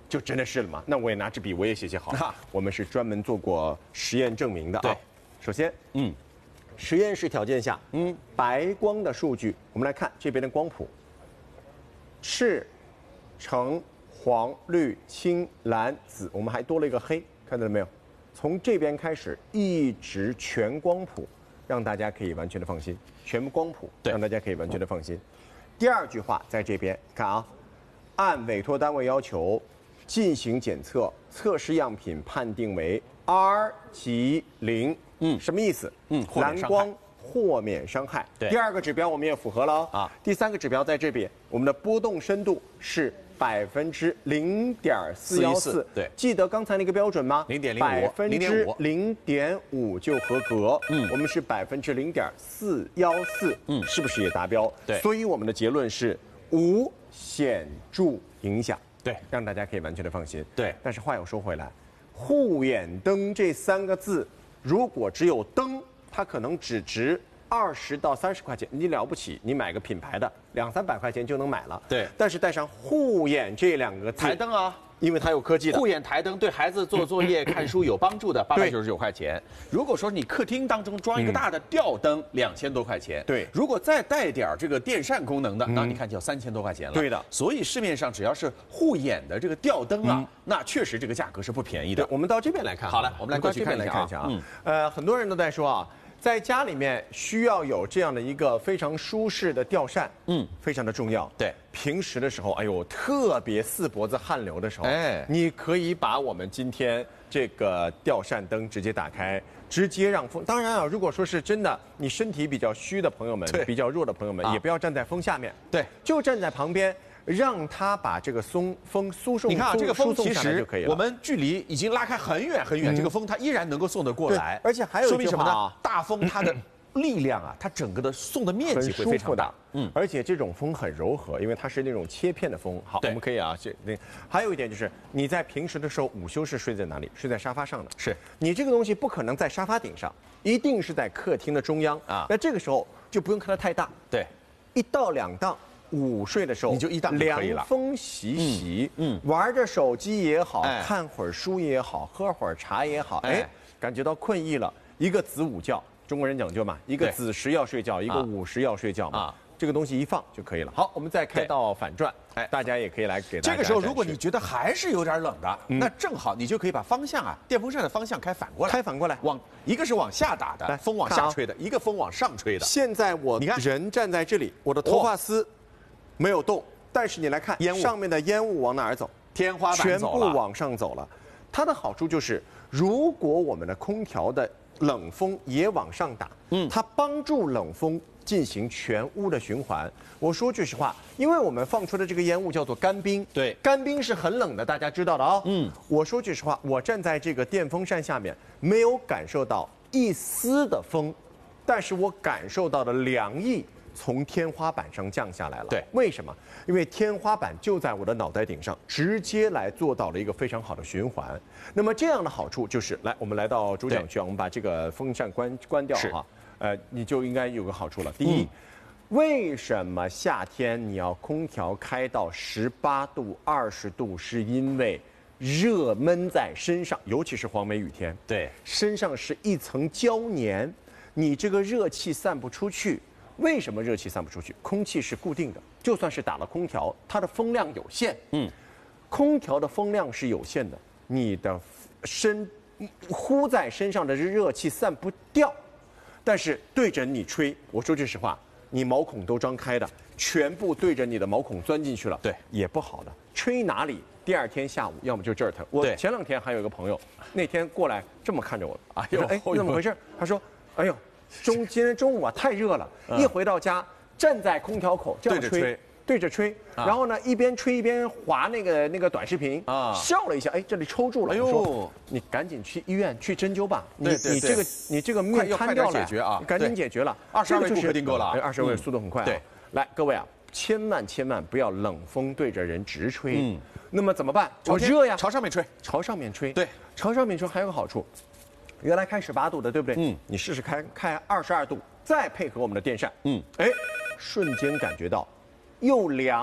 [SPEAKER 1] 就真的是了吗？那我也拿支笔，我也写写好了。我们是专门做过实验证明的啊。
[SPEAKER 2] 对，
[SPEAKER 1] 首先，
[SPEAKER 2] 嗯，
[SPEAKER 1] 实验室条件下，嗯，白光的数据，我们来看这边的光谱，赤、橙、黄、绿、青、蓝、紫，我们还多了一个黑，看到了没有？从这边开始一直全光谱，让大家可以完全的放心，全部光谱，
[SPEAKER 2] 对，
[SPEAKER 1] 让大家可以完全的放心。第二句话在这边看啊，按委托单位要求进行检测，测试样品判定为 R 级零，嗯，什么意思？
[SPEAKER 2] 嗯，
[SPEAKER 1] 蓝光豁免伤害。
[SPEAKER 2] 对，
[SPEAKER 1] 第二个指标我们也符合了啊。第三个指标在这边，我们的波动深度是百分之零点四幺四。
[SPEAKER 2] 对，
[SPEAKER 1] 记得刚才那个标准吗？
[SPEAKER 2] 零点零五，
[SPEAKER 1] 百分之零点五就合格。嗯，我们是百分之零点四幺四。嗯，是不是也达标？
[SPEAKER 2] 对，
[SPEAKER 1] 所以我们的结论是无显著影响。
[SPEAKER 2] 对，
[SPEAKER 1] 让大家可以完全的放心。
[SPEAKER 2] 对，
[SPEAKER 1] 但是话又说回来，护眼灯这三个字，如果只有灯，它可能只值二十到三十块钱，你了不起，你买个品牌的两三百块钱就能买了。
[SPEAKER 2] 对，
[SPEAKER 1] 但是带上护眼这两个字，
[SPEAKER 2] 台灯啊，
[SPEAKER 1] 因为它有科技的
[SPEAKER 2] 护眼台灯，对孩子做作业、看书有帮助的，八百九十九块钱。如果说你客厅当中装一个大的吊灯，两千多块钱。
[SPEAKER 1] 对，
[SPEAKER 2] 如果再带点这个电扇功能的，那你看就要三千多块钱了。
[SPEAKER 1] 对的，
[SPEAKER 2] 所以市面上只要是护眼的这个吊灯啊，那确实这个价格是不便宜的。
[SPEAKER 1] 我们到这边来看，
[SPEAKER 2] 好了，我们来过去看一下
[SPEAKER 1] 啊。嗯，呃，很多人都在说啊。在家里面需要有这样的一个非常舒适的吊扇，嗯，非常的重要。
[SPEAKER 2] 对，
[SPEAKER 1] 平时的时候，哎呦，特别四脖子汗流的时候，
[SPEAKER 2] 哎，
[SPEAKER 1] 你可以把我们今天这个吊扇灯直接打开，直接让风。当然啊，如果说是真的，你身体比较虚的朋友们，比较弱的朋友们，啊、也不要站在风下面，
[SPEAKER 2] 对，
[SPEAKER 1] 就站在旁边。让它把这个松风输送，
[SPEAKER 2] 你看啊，这个风其实
[SPEAKER 1] 我
[SPEAKER 2] 们距离已经拉开很远很远，这个风它依然能够送得过来，
[SPEAKER 1] 而且还有
[SPEAKER 2] 说明什么呢？大风它的力量啊，它整个的送的面积会非常大，
[SPEAKER 1] 嗯，而且这种风很柔和，因为它是那种切片的风。好，我们可以啊，这那还有一点就是你在平时的时候午休是睡在哪里？睡在沙发上的，
[SPEAKER 2] 是
[SPEAKER 1] 你这个东西不可能在沙发顶上，一定是在客厅的中央啊。那这个时候就不用看它太大，
[SPEAKER 2] 对，
[SPEAKER 1] 一到两档。午睡的时候，
[SPEAKER 2] 你就一档就可以了。
[SPEAKER 1] 凉风习习，嗯，玩着手机也好，看会儿书也好，喝会儿茶也好，哎，感觉到困意了，一个子午觉，中国人讲究嘛，一个子时要睡觉，一个午时要睡觉嘛，这个东西一放就可以了。好，我们再开到反转，哎，大家也可以来给大家。
[SPEAKER 2] 这个时候，如果你觉得还是有点冷的，那正好你就可以把方向啊，电风扇的方向开反过来，
[SPEAKER 1] 开反过来，
[SPEAKER 2] 往一个是往下打的，风往下吹的，一个风往上吹的。
[SPEAKER 1] 现在我
[SPEAKER 2] 你看
[SPEAKER 1] 人站在这里，我的头发丝。没有动，但是你来看，烟雾上面的烟雾往哪儿走？
[SPEAKER 2] 天花板
[SPEAKER 1] 全部往上走了。它的好处就是，如果我们的空调的冷风也往上打，嗯，它帮助冷风进行全屋的循环。我说句实话，因为我们放出的这个烟雾叫做干冰，
[SPEAKER 2] 对，
[SPEAKER 1] 干冰是很冷的，大家知道的啊、哦。嗯，我说句实话，我站在这个电风扇下面，没有感受到一丝的风，但是我感受到的凉意。从天花板上降下来了。
[SPEAKER 2] 对，
[SPEAKER 1] 为什么？因为天花板就在我的脑袋顶上，直接来做到了一个非常好的循环。那么这样的好处就是，来，我们来到主讲区啊，我们把这个风扇关关掉哈。呃，你就应该有个好处了。第一，嗯、为什么夏天你要空调开到十八度、二十度？是因为热闷在身上，尤其是黄梅雨天，
[SPEAKER 2] 对，
[SPEAKER 1] 身上是一层胶粘，你这个热气散不出去。为什么热气散不出去？空气是固定的，就算是打了空调，它的风量有限。嗯，空调的风量是有限的，你的身呼在身上的热气散不掉。但是对着你吹，我说句实话，你毛孔都张开的，全部对着你的毛孔钻进去了，
[SPEAKER 2] 对，
[SPEAKER 1] 也不好的。吹哪里？第二天下午，要么就这儿疼。我前两天还有一个朋友，那天过来这么看着我，哎呦，哎，怎么回事？他说，哎呦。中今天中午啊太热了，一回到家站在空调口这样吹，对着吹，然后呢一边吹一边划那个那个短视频啊，笑了一下，哎这里抽住了，哎呦，你赶紧去医院去针灸吧，你你这个你这个面瘫掉了，
[SPEAKER 2] 解决啊，
[SPEAKER 1] 赶紧解决了，
[SPEAKER 2] 二十二位顾客订购了，
[SPEAKER 1] 二十二位速度很快，对，来各位啊，千万千万不要冷风对着人直吹，嗯，那么怎么办？我热呀，
[SPEAKER 2] 朝上面吹，
[SPEAKER 1] 朝上面吹，
[SPEAKER 2] 对，
[SPEAKER 1] 朝上面吹还有个好处。原来开十八度的，对不对？嗯，你试试开开二十二度，再配合我们的电扇，嗯，哎，瞬间感觉到又凉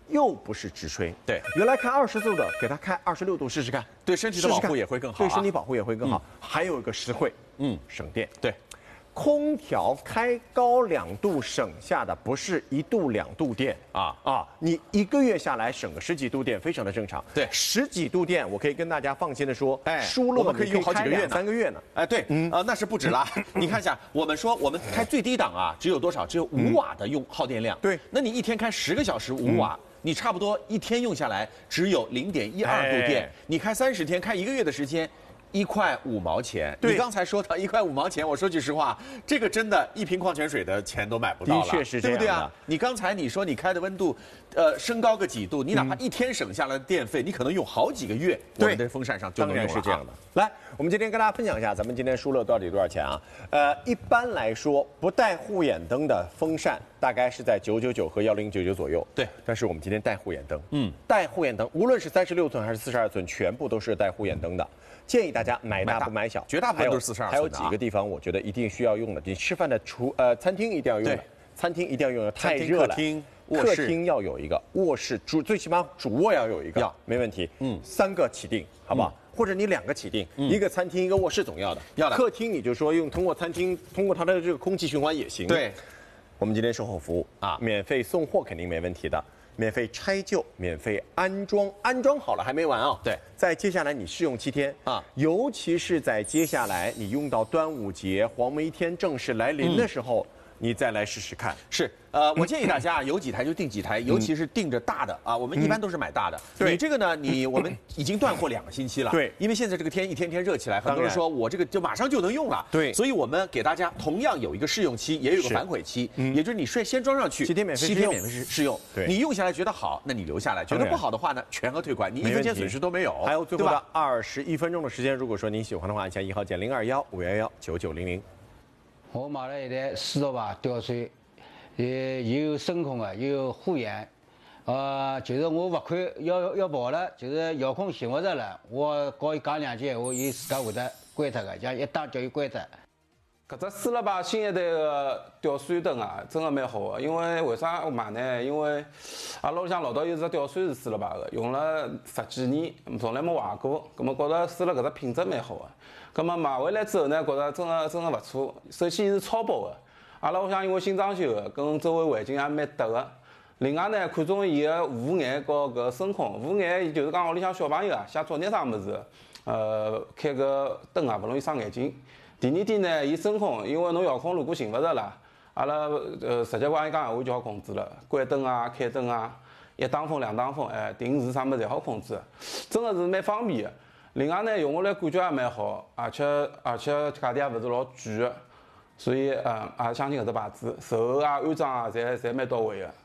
[SPEAKER 1] 又不是直吹。
[SPEAKER 2] 对，
[SPEAKER 1] 原来开二十度的，给它开二十六度试试看，
[SPEAKER 2] 对身体的保护也会更好、啊，
[SPEAKER 1] 对身体保护也会更好。嗯、还有一个实惠，
[SPEAKER 2] 嗯，
[SPEAKER 1] 省电。
[SPEAKER 2] 对。
[SPEAKER 1] 空调开高两度省下的不是一度两度电啊啊！你一个月下来省个十几度电，非常的正常。
[SPEAKER 2] 对，
[SPEAKER 1] 十几度电，我可以跟大家放心的说，
[SPEAKER 2] 哎，
[SPEAKER 1] 舒乐
[SPEAKER 2] 我们可以用好几个月、
[SPEAKER 1] 三个月呢。
[SPEAKER 2] 哎，对，嗯啊、呃，那是不止了。你看一下，我们说我们开最低档啊，只有多少？只有五瓦的用耗电量。
[SPEAKER 1] 对，
[SPEAKER 2] 那你一天开十个小时五瓦。嗯，你差不多一天用下来只有零点一二度电，哎、你开三十天，开一个月的时间。一块五毛钱，你刚才说到一块五毛钱，我说句实话，这个真的，一瓶矿泉水的钱都买不到了，
[SPEAKER 1] 的确是这样的，
[SPEAKER 2] 对不对啊？你刚才你说你开的温度，呃，升高个几度，你哪怕一天省下来的电费，你可能用好几个月，我们的风扇上就能用了。
[SPEAKER 1] 当然是这样的。来，我们今天跟大家分享一下，咱们今天舒乐到底多少钱啊？呃，一般来说，不带护眼灯的风扇大概是在九九九和幺零九九左右。
[SPEAKER 2] 对，
[SPEAKER 1] 但是我们今天带护眼灯，嗯，带护眼灯，无论是三十六寸还是四十二寸，全部都是带护眼灯的。建议大家买大不买小，
[SPEAKER 2] 绝大部分都是四十二寸的、啊。
[SPEAKER 1] 还有几个地方，我觉得一定需要用的。你吃饭的厨呃餐厅一定要用的，餐厅一定要用的，太热了。
[SPEAKER 2] 客厅、
[SPEAKER 1] 客厅要有一个，卧室主最起码主卧要有一个，
[SPEAKER 2] 要
[SPEAKER 1] 没问题。嗯，三个起订，好不好？嗯、或者你两个起订，嗯、一个餐厅一个卧室总要的。
[SPEAKER 2] 要的。
[SPEAKER 1] 客厅你就说用通过餐厅通过它的这个空气循环也行。
[SPEAKER 2] 对，
[SPEAKER 1] 我们今天售后服务啊，免费送货肯定没问题的。免费拆旧，免费安装，安装好了还没完啊、哦！
[SPEAKER 2] 对，
[SPEAKER 1] 在接下来你试用七天啊，尤其是在接下来你用到端午节、黄梅天正式来临的时候，嗯、你再来试试看。
[SPEAKER 2] 是，呃，我建议大家有几台就订几台，尤其是订着大的啊，我们一般都是买大的。
[SPEAKER 1] 对，
[SPEAKER 2] 你这个呢，你我们已经断货两个星期了。
[SPEAKER 1] 对，
[SPEAKER 2] 因为现在这个天一天天热起来，很多人说我这个就马上就能用了。
[SPEAKER 1] 对，
[SPEAKER 2] 所以我们给大家同样有一个试用期，也有一个反悔期，也就是你睡先装上去，
[SPEAKER 1] 七天免费，
[SPEAKER 2] 七天免费试试用。
[SPEAKER 1] 对，
[SPEAKER 2] 你用下来觉得好，那你留下来；觉得不好的话呢，全额退款，你一分钱损失都没有。
[SPEAKER 1] 还有最后的二十一分钟的时间，如果说您喜欢的话，按下一号键零二幺五幺幺九九零零。
[SPEAKER 8] 我买了一台四十瓦吊水。也也有声控的，也有护眼，呃，就是我罚款要要跑了，就是遥控寻不着了，我告伊讲两句闲话，伊自家会得关脱个，像一打叫伊关脱。
[SPEAKER 9] 搿只四十八新一代个吊水灯啊，真的蛮好个，因为为啥我买呢？因为阿拉屋里向老早有只吊水是四十八个，用了十几年，从来没坏过，葛末觉着试了搿只品质蛮好个，葛末买回来之后呢，觉着真的真的勿错。首先是超薄个。阿拉屋里向因为新装修的，跟周围环境也蛮搭的。另外呢，看中伊个护眼和搿声控。护眼就是讲屋里向小朋友啊，写作业啥物事，呃，开个灯啊，勿容易伤眼睛。第二点呢，伊声控，因为侬遥控如果寻勿着啦，阿拉呃直接帮伊讲闲话就好控制了，关灯啊、开灯啊，一打风、两打风，哎，定时啥物事侪好控制，真的是蛮方便的。另外呢，用下来感觉也蛮好，而且而且价钿也勿是老贵的。所以，呃，也相信搿只牌子，售后啊、安装啊，侪侪蛮到位的。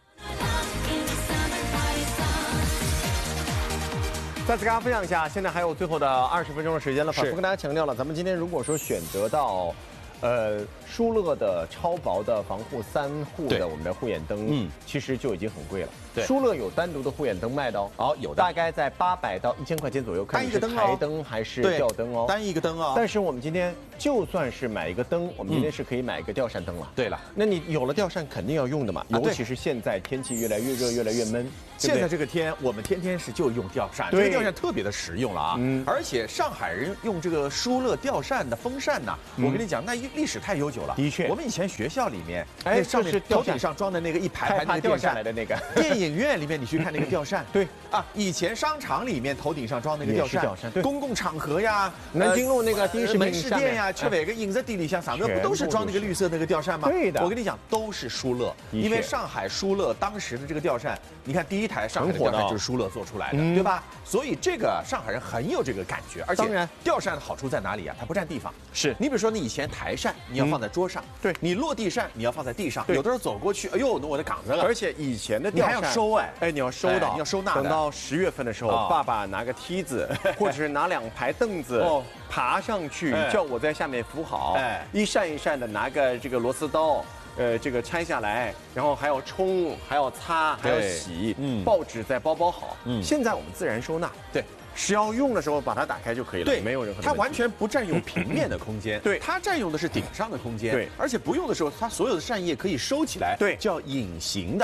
[SPEAKER 1] 再次跟大家分享一下，现在还有最后的二十分钟的时间了。反复跟大家强调了，咱们今天如果说选择到，呃，舒乐的超薄的防护三护的我们的护眼灯，嗯，其实就已经很贵了。
[SPEAKER 2] 对，
[SPEAKER 1] 舒乐有单独的护眼灯卖的哦，
[SPEAKER 2] 哦，有的，
[SPEAKER 1] 大概在八百到一千块钱左右，看你是台灯还是吊灯哦，
[SPEAKER 2] 单一个灯哦。
[SPEAKER 1] 但是我们今天就算是买一个灯，我们今天是可以买一个吊扇灯了。
[SPEAKER 2] 对了，
[SPEAKER 1] 那你有了吊扇肯定要用的嘛，尤其是现在天气越来越热，越来越闷。
[SPEAKER 2] 现在这个天，我们天天是就用吊扇，这个吊扇特别的实用了啊。嗯，而且上海人用这个舒乐吊扇的风扇呢，我跟你讲，那历史太悠久了。
[SPEAKER 1] 的确，
[SPEAKER 2] 我们以前学校里面，
[SPEAKER 1] 哎，
[SPEAKER 2] 上面头顶上装的那个一排排那个
[SPEAKER 1] 掉下来的那个，
[SPEAKER 2] 电影院里面你去看那个吊扇，
[SPEAKER 1] 对
[SPEAKER 2] 啊，以前商场里面头顶上装那个吊扇，
[SPEAKER 1] 吊扇，对，
[SPEAKER 2] 公共场合呀，
[SPEAKER 1] 南京路那个第一食
[SPEAKER 2] 门市店呀，吃哪个影子地里向上面不都是装那个绿色那个吊扇吗？
[SPEAKER 1] 对的，
[SPEAKER 2] 我跟你讲，都是舒乐，因为上海舒乐当时的这个吊扇，你看第一台上海的吊扇就是舒乐做出来的，对吧？所以这个上海人很有这个感觉，而且
[SPEAKER 1] 当然
[SPEAKER 2] 吊扇的好处在哪里啊？它不占地方。
[SPEAKER 1] 是
[SPEAKER 2] 你比如说你以前台扇你要放在桌上，
[SPEAKER 1] 对，
[SPEAKER 2] 你落地扇你要放在地上，有的时候走过去，哎呦，我的岗子了。
[SPEAKER 1] 而且以前的吊扇
[SPEAKER 2] 你还要收哎，
[SPEAKER 1] 哎，你要收到，
[SPEAKER 2] 你要收纳。
[SPEAKER 1] 等到十月份的时候，爸爸拿个梯子，或者是拿两排凳子爬上去，叫我在下面扶好，哎，一扇一扇的拿个这个螺丝刀。呃，这个拆下来，然后还要冲，还要擦，还要洗，嗯，报纸再包包好。嗯，现在我们自然收纳，
[SPEAKER 2] 对，
[SPEAKER 1] 是要用的时候把它打开就可以了，
[SPEAKER 2] 对，
[SPEAKER 1] 没有任何。
[SPEAKER 2] 它完全不占用平面的空间，
[SPEAKER 1] 对，
[SPEAKER 2] 它占用的是顶上的空间，
[SPEAKER 1] 对，
[SPEAKER 2] 而且不用的时候，它所有的扇叶可以收起来，
[SPEAKER 1] 对，
[SPEAKER 2] 叫隐形的。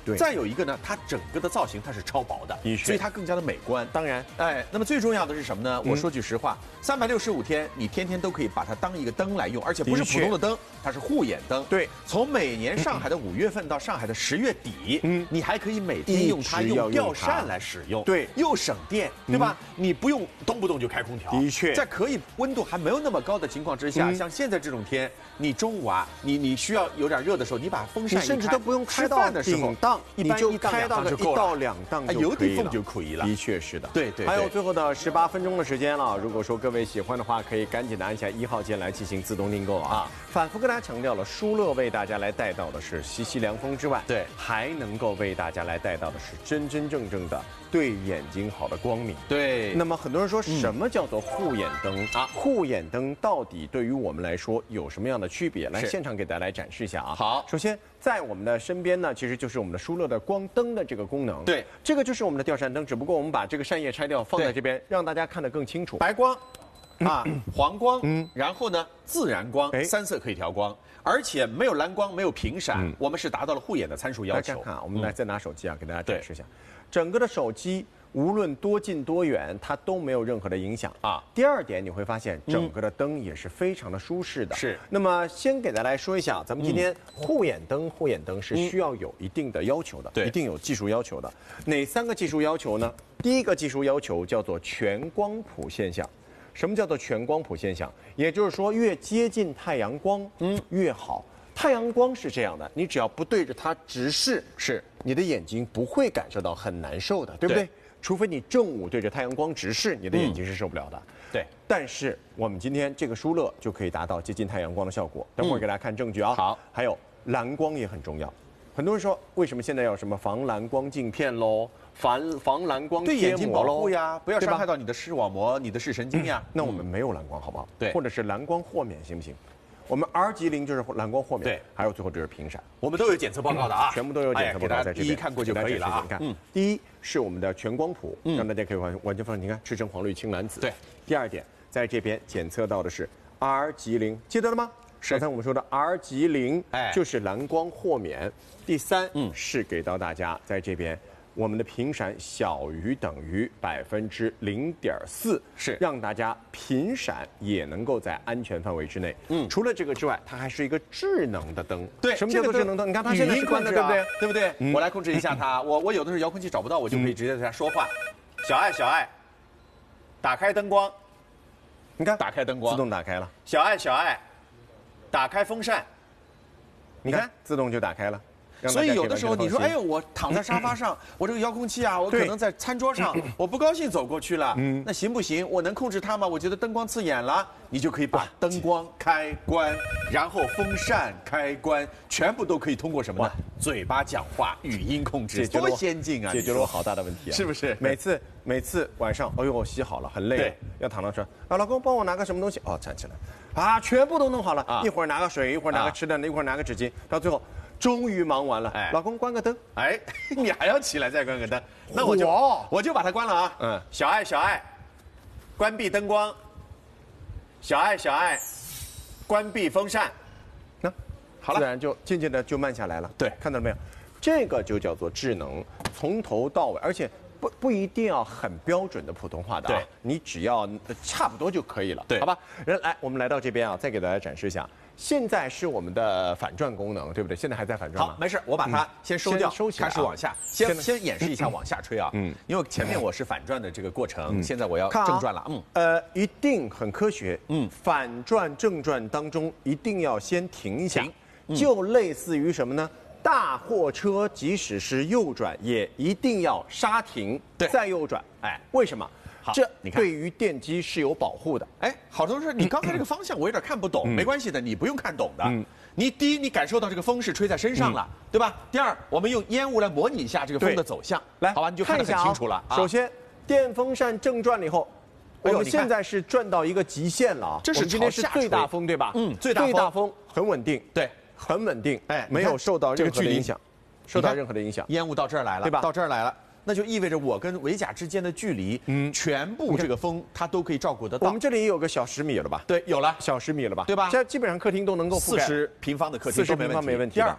[SPEAKER 1] 对。
[SPEAKER 2] 再有一个呢，它整个的造型它是超薄的，
[SPEAKER 1] 的确
[SPEAKER 2] 所以它更加的美观。
[SPEAKER 1] 当然，
[SPEAKER 2] 哎，那么最重要的是什么呢？我说句实话，三百六十五天，你天天都可以把它当一个灯来用，而且不是普通的灯，它是护眼灯。
[SPEAKER 1] 对，
[SPEAKER 2] 从每年上海的五月份到上海的十月底，嗯，你还可以每天用它用吊扇来使用，
[SPEAKER 1] 对，
[SPEAKER 2] 又省电，对吧？你不用动不动就开空调。
[SPEAKER 1] 的确，
[SPEAKER 2] 在可以温度还没有那么高的情况之下，像现在这种天，你中午啊，你你需要有点热的时候，你把风扇
[SPEAKER 1] 甚至都不用开到顶档，你就开到个一到两档就可以了，
[SPEAKER 2] 有点风就可以了。
[SPEAKER 1] 的确是的，
[SPEAKER 2] 对对。
[SPEAKER 1] 还有最后的十八分钟的时间了，如果说各位喜欢的话，可以赶紧的按下一号键来进行自动订购啊。反复跟大家强调了，舒乐为大家来带到的是习习凉风之外，
[SPEAKER 2] 对，
[SPEAKER 1] 还能够为大家来带到的是真真正正的对眼睛好的光明。
[SPEAKER 2] 对。
[SPEAKER 1] 那么很多人说，什么叫做护眼灯啊？护眼灯到底对于我们来说有什么样的区别？来，现场给大家来展示一下啊。
[SPEAKER 2] 好，
[SPEAKER 1] 首先在我们的身边呢，其实就是我们的舒乐的光灯的这个功能。
[SPEAKER 2] 对，
[SPEAKER 1] 这个就是我们的吊扇灯，只不过我们把这个扇叶拆掉，放在这边，让大家看得更清楚。
[SPEAKER 2] 白光。啊，黄光，嗯，然后呢，自然光，三色可以调光，而且没有蓝光，没有频闪，嗯、我们是达到了护眼的参数要求。
[SPEAKER 1] 大家看啊，我们来再拿手机啊，给大家展示一下，整个的手机无论多近多远，它都没有任何的影响啊。第二点，你会发现整个的灯也是非常的舒适的。
[SPEAKER 2] 是。
[SPEAKER 1] 那么先给大家来说一下，咱们今天护眼灯，护眼灯是需要有一定的要求的，
[SPEAKER 2] 对，
[SPEAKER 1] 一定有技术要求的。哪三个技术要求呢？第一个技术要求叫做全光谱现象。什么叫做全光谱现象？也就是说，越接近太阳光，嗯，越好。太阳光是这样的，你只要不对着它直视，
[SPEAKER 2] 是
[SPEAKER 1] 你的眼睛不会感受到很难受的，对不对？对，除非你正午对着太阳光直视，你的眼睛是受不了的。嗯、
[SPEAKER 2] 对，
[SPEAKER 1] 但是我们今天这个舒乐就可以达到接近太阳光的效果。等会儿给大家看证据啊。
[SPEAKER 2] 好，
[SPEAKER 1] 还有蓝光也很重要。很多人说，为什么现在要什么防蓝光镜片喽？防防蓝光
[SPEAKER 2] 对眼睛保护呀，不要伤害
[SPEAKER 1] 到
[SPEAKER 2] 你的视网膜、你的视神经呀。
[SPEAKER 1] 那我们没有蓝光，好不好？
[SPEAKER 2] 对，
[SPEAKER 1] 或者是蓝光豁免，行不行？我们 R 级零就是蓝光豁免，
[SPEAKER 2] 对，
[SPEAKER 1] 还有最后就是频闪，
[SPEAKER 2] 我们都有检测报告的啊，
[SPEAKER 1] 全部都有检测报告在这边，
[SPEAKER 2] 一一看过就可以了啊。
[SPEAKER 1] 你看，第一是我们的全光谱，让大家可以完完全放心。你看，赤橙黄绿青蓝紫。
[SPEAKER 2] 对。
[SPEAKER 1] 第二点，在这边检测到的是 R 级零，记得了吗？刚才我们说的 R 级零，哎，就是蓝光豁免。第三，嗯，是给到大家在这边。我们的频闪小于等于百分之零点四，
[SPEAKER 2] 是
[SPEAKER 1] 让大家频闪也能够在安全范围之内。嗯，除了这个之外，它还是一个智能的灯。
[SPEAKER 2] 对，
[SPEAKER 1] 什么叫做智能灯？你看它现在是关的，对不对？
[SPEAKER 2] 对不对？嗯、我来控制一下它。我我有的时候遥控器找不到，我就可以直接对它说话。小爱，小爱，打开灯光。
[SPEAKER 1] 你看，
[SPEAKER 2] 打开灯光，
[SPEAKER 1] 自动打开了。
[SPEAKER 2] 小爱，小爱，打开风扇。
[SPEAKER 1] 你看，自动就打开了。
[SPEAKER 2] 所以有的时候你说，哎呦，我躺在沙发上，我这个遥控器啊，我可能在餐桌上，我不高兴走过去了，嗯，那行不行？我能控制它吗？我觉得灯光刺眼了，你就可以把灯光开关，然后风扇开关，全部都可以通过什么呢？嘴巴讲话，语音控制，多先进啊！
[SPEAKER 1] 解决了我好大的问题啊！
[SPEAKER 2] 是不是？
[SPEAKER 1] 每次每次晚上，哎呦，我洗好了，很累，要躺到床啊，老公帮我拿个什么东西？哦，站起来，啊，全部都弄好了，啊，一会儿拿个水，一会儿拿个吃的，一会儿拿个纸巾，到最后。终于忙完了，哎，老公关个灯，
[SPEAKER 2] 哎，你还要起来再关个灯，那我就我就把它关了啊，嗯，小爱小爱，关闭灯光，小爱小爱，关闭风扇，
[SPEAKER 1] 那好了，自然就渐渐的就慢下来了，
[SPEAKER 2] 对，
[SPEAKER 1] 看到了没有？这个就叫做智能，从头到尾，而且不不一定要很标准的普通话的啊，你只要差不多就可以了，
[SPEAKER 2] 对，
[SPEAKER 1] 好吧？人来，我们来到这边啊，再给大家展示一下。现在是我们的反转功能，对不对？现在还在反转吗？
[SPEAKER 2] 好，没事，我把它先收掉，
[SPEAKER 1] 收起来，
[SPEAKER 2] 开始往下，先先演示一下往下吹啊。嗯，因为前面我是反转的这个过程，现在我要正转了。
[SPEAKER 1] 嗯，呃，一定很科学。嗯，反转正转当中一定要先停一下，就类似于什么呢？大货车即使是右转，也一定要刹停，再右转。哎，为什么？这你看，对于电机是有保护的。
[SPEAKER 2] 哎，好多人说你刚才这个方向我有点看不懂，没关系的，你不用看懂的。嗯，你第一，你感受到这个风是吹在身上了，对吧？第二，我们用烟雾来模拟一下这个风的走向，
[SPEAKER 1] 来，
[SPEAKER 2] 好吧，你就看得很清楚了。
[SPEAKER 1] 首先，电风扇正转了以后，我们现在是转到一个极限了啊！
[SPEAKER 2] 这是
[SPEAKER 1] 今天是最大风，对吧？
[SPEAKER 2] 嗯，最大
[SPEAKER 1] 最大风很稳定，
[SPEAKER 2] 对，
[SPEAKER 1] 很稳定，哎，没有受到任何的影响，受到任何的影响。
[SPEAKER 2] 烟雾到这儿来了，
[SPEAKER 1] 对吧？
[SPEAKER 2] 到这儿来了。那就意味着我跟维甲之间的距离，嗯，全部这个风它都可以照顾得到。
[SPEAKER 1] 我们这里也有个小十米了吧？
[SPEAKER 2] 对，有了
[SPEAKER 1] 小十米了吧？
[SPEAKER 2] 对吧？
[SPEAKER 1] 这基本上客厅都能够覆盖
[SPEAKER 2] 四十平方的客厅，
[SPEAKER 1] 四十平方没问题。
[SPEAKER 2] 第二，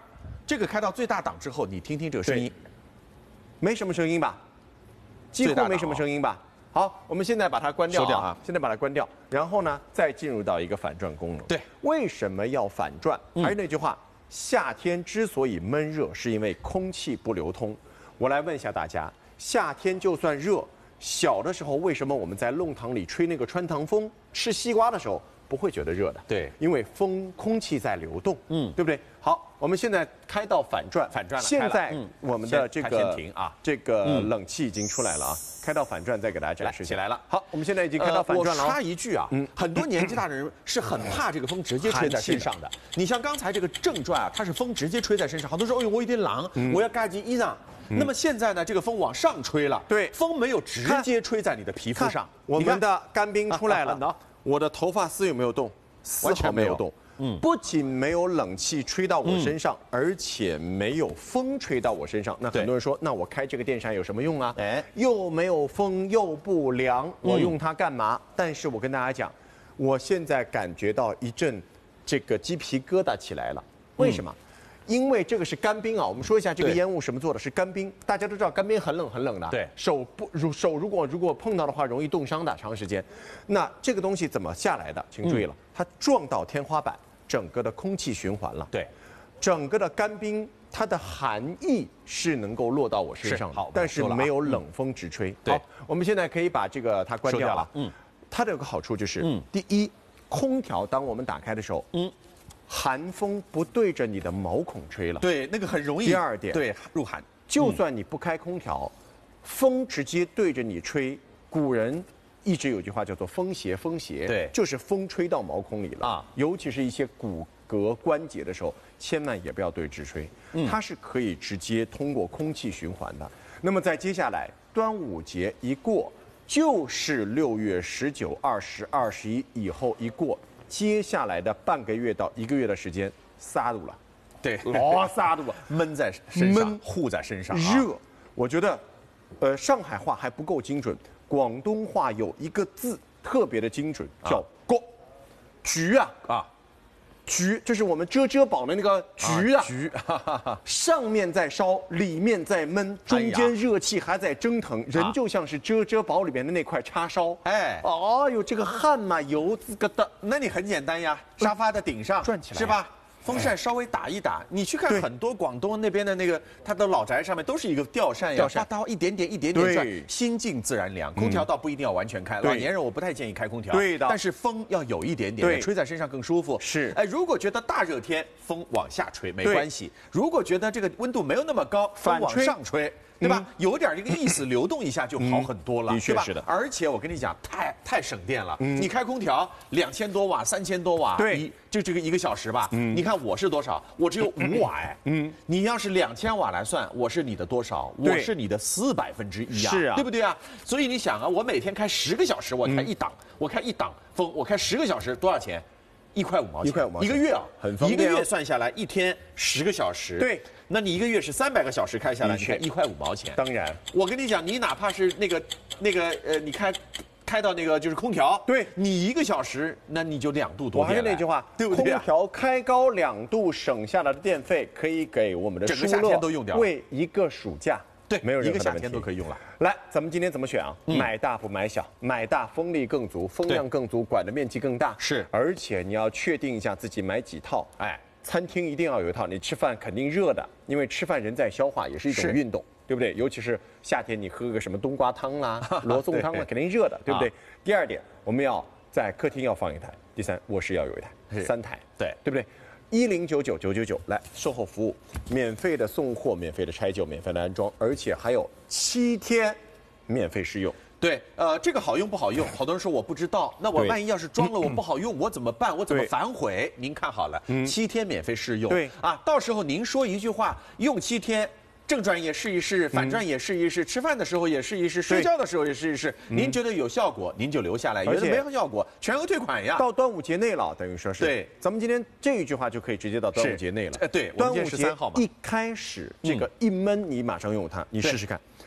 [SPEAKER 2] 这个开到最大档之后，你听听这个声音，
[SPEAKER 1] 没什么声音吧？几乎没什么声音吧？好，我们现在把它关掉啊！现在把它关掉，然后呢，再进入到一个反转功能。
[SPEAKER 2] 对，
[SPEAKER 1] 为什么要反转？还是那句话，夏天之所以闷热，是因为空气不流通。我来问一下大家，夏天就算热，小的时候为什么我们在弄堂里吹那个穿堂风，吃西瓜的时候不会觉得热的？
[SPEAKER 2] 对，
[SPEAKER 1] 因为风空气在流动，嗯，对不对？好，我们现在开到反转，
[SPEAKER 2] 反转了。
[SPEAKER 1] 现在我们的这个
[SPEAKER 2] 先停啊，
[SPEAKER 1] 这个冷气已经出来了啊，开到反转再给大家展示
[SPEAKER 2] 起来了。
[SPEAKER 1] 好，我们现在已经开到反转了。
[SPEAKER 2] 我插一句啊，嗯，很多年纪大的人是很怕这个风直接吹在身上的。你像刚才这个正转啊，它是风直接吹在身上，好多人说，哎呦，我有点冷，我要盖件衣裳。那么现在呢，这个风往上吹了，
[SPEAKER 1] 对，
[SPEAKER 2] 风没有直接吹在你的皮肤上。
[SPEAKER 1] 我们的干冰出来了，我的头发丝有没有动？丝毫没有动。嗯，不仅没有冷气吹到我身上，而且没有风吹到我身上。那很多人说，那我开这个电扇有什么用啊？哎，又没有风，又不凉，我用它干嘛？但是我跟大家讲，我现在感觉到一阵这个鸡皮疙瘩起来了。为什么？因为这个是干冰啊。我们说一下这个烟雾什么做的，是干冰。大家都知道干冰很冷很冷的，对，手不如手如果如果碰到的话，容易冻伤的，长时间。那这个东西怎么下来的？请注意了，它撞到天花板。整个的空气循环了，对，整个的干冰，它的含义是能够落到我身上的，但是没有冷风直吹。好，我们现在可以把这个它关掉了。嗯，它的有个好处就是，嗯，第一，空调当我们打开的时候，嗯，寒风不对着你的毛孔吹了，
[SPEAKER 2] 对，那个很容易。
[SPEAKER 1] 第二点，
[SPEAKER 2] 对，入寒。
[SPEAKER 1] 就算你不开空调，风直接对着你吹，古人。一直有句话叫做“风邪，风邪”，对，就是风吹到毛孔里了啊。尤其是一些骨骼关节的时候，千万也不要对直吹，嗯、它是可以直接通过空气循环的。那么在接下来，端午节一过，就是六月十九、二十、二十一以后一过，接下来的半个月到一个月的时间，撒度了，
[SPEAKER 2] 对，
[SPEAKER 1] 老撒度了，
[SPEAKER 2] 闷在身上，闷护在身上，
[SPEAKER 1] 热。我觉得，呃，上海话还不够精准。广东话有一个字特别的精准，叫“锅”，橘啊啊，橘就是我们遮遮宝的那个橘啊，
[SPEAKER 2] 橘，
[SPEAKER 1] 上面在烧，里面在焖，中间热气还在蒸腾，人就像是遮遮宝里面的那块叉烧。哎，哦哟，这个汗嘛，油滋个的。
[SPEAKER 2] 那你很简单呀，沙发的顶上
[SPEAKER 1] 转起来
[SPEAKER 2] 是吧？风扇稍微打一打，你去看很多广东那边的那个，它的老宅上面都是一个吊扇呀，把它一点点一点点转，心静自然凉。空调倒不一定要完全开，老年人我不太建议开空调，
[SPEAKER 1] 对的。
[SPEAKER 2] 但是风要有一点点，吹在身上更舒服。
[SPEAKER 1] 是，
[SPEAKER 2] 哎，如果觉得大热天风往下吹没关系，如果觉得这个温度没有那么高，风往上吹。对吧？有点这个意思，流动一下就好很多了，
[SPEAKER 1] 的确是的。
[SPEAKER 2] 而且我跟你讲，太太省电了。你开空调两千多瓦、三千多瓦，
[SPEAKER 1] 对，
[SPEAKER 2] 就这个一个小时吧。你看我是多少？我只有五瓦哎。嗯，你要是两千瓦来算，我是你的多少？我是你的四百分之一啊，
[SPEAKER 1] 是啊，
[SPEAKER 2] 对不对啊？所以你想啊，我每天开十个小时，我开一档，我开一档风，我开十个小时，多少钱？一块五毛钱，
[SPEAKER 1] 一块五毛钱，
[SPEAKER 2] 一个月啊，
[SPEAKER 1] 很方便。
[SPEAKER 2] 一个月算下来，一天十个小时，
[SPEAKER 1] 对，
[SPEAKER 2] 那你一个月是三百个小时开下来，你看一块五毛钱。
[SPEAKER 1] 当然，
[SPEAKER 2] 我跟你讲，你哪怕是那个那个呃，你开开到那个就是空调，
[SPEAKER 1] 对，
[SPEAKER 2] 你一个小时，那你就两度多电。
[SPEAKER 1] 我还是那句话，
[SPEAKER 2] 对不对？
[SPEAKER 1] 空调开高两度省下来的电费，可以给我们的
[SPEAKER 2] 整个夏天都用掉，
[SPEAKER 1] 为一个暑假。
[SPEAKER 2] 对，
[SPEAKER 1] 没有任何
[SPEAKER 2] 一个夏天都可以用了。
[SPEAKER 1] 来，咱们今天怎么选啊？嗯、买大不买小，买大风力更足，风量更足，管的面积更大。
[SPEAKER 2] 是，
[SPEAKER 1] 而且你要确定一下自己买几套。哎，餐厅一定要有一套，你吃饭肯定热的，因为吃饭人在消化，也是一种运动，对不对？尤其是夏天，你喝个什么冬瓜汤啦、罗宋汤啦，肯定热的，对不对？啊、第二点，我们要在客厅要放一台，第三，卧室要有一台，三台，对，对不对？一零九九九九九来售后服务，免费的送货，免费的拆旧，免费的安装，而且还有七天免费试用。
[SPEAKER 2] 对，呃，这个好用不好用？好多人说我不知道，那我万一要是装了我不好用，我怎么办？我怎么反悔？您看好了，七天免费试用。
[SPEAKER 1] 对
[SPEAKER 2] 啊，到时候您说一句话，用七天。正转也试一试，反转也试一试，嗯、吃饭的时候也试一试，睡觉的时候也试一试。您觉得有效果，您就留下来；觉得没有效果，全额退款呀。
[SPEAKER 1] 到端午节内了，等于说是。
[SPEAKER 2] 对，
[SPEAKER 1] 咱们今天这一句话就可以直接到端午节内了。
[SPEAKER 2] 哎，对，
[SPEAKER 1] 端午节一开始这个一焖，你马上用它，你试试看。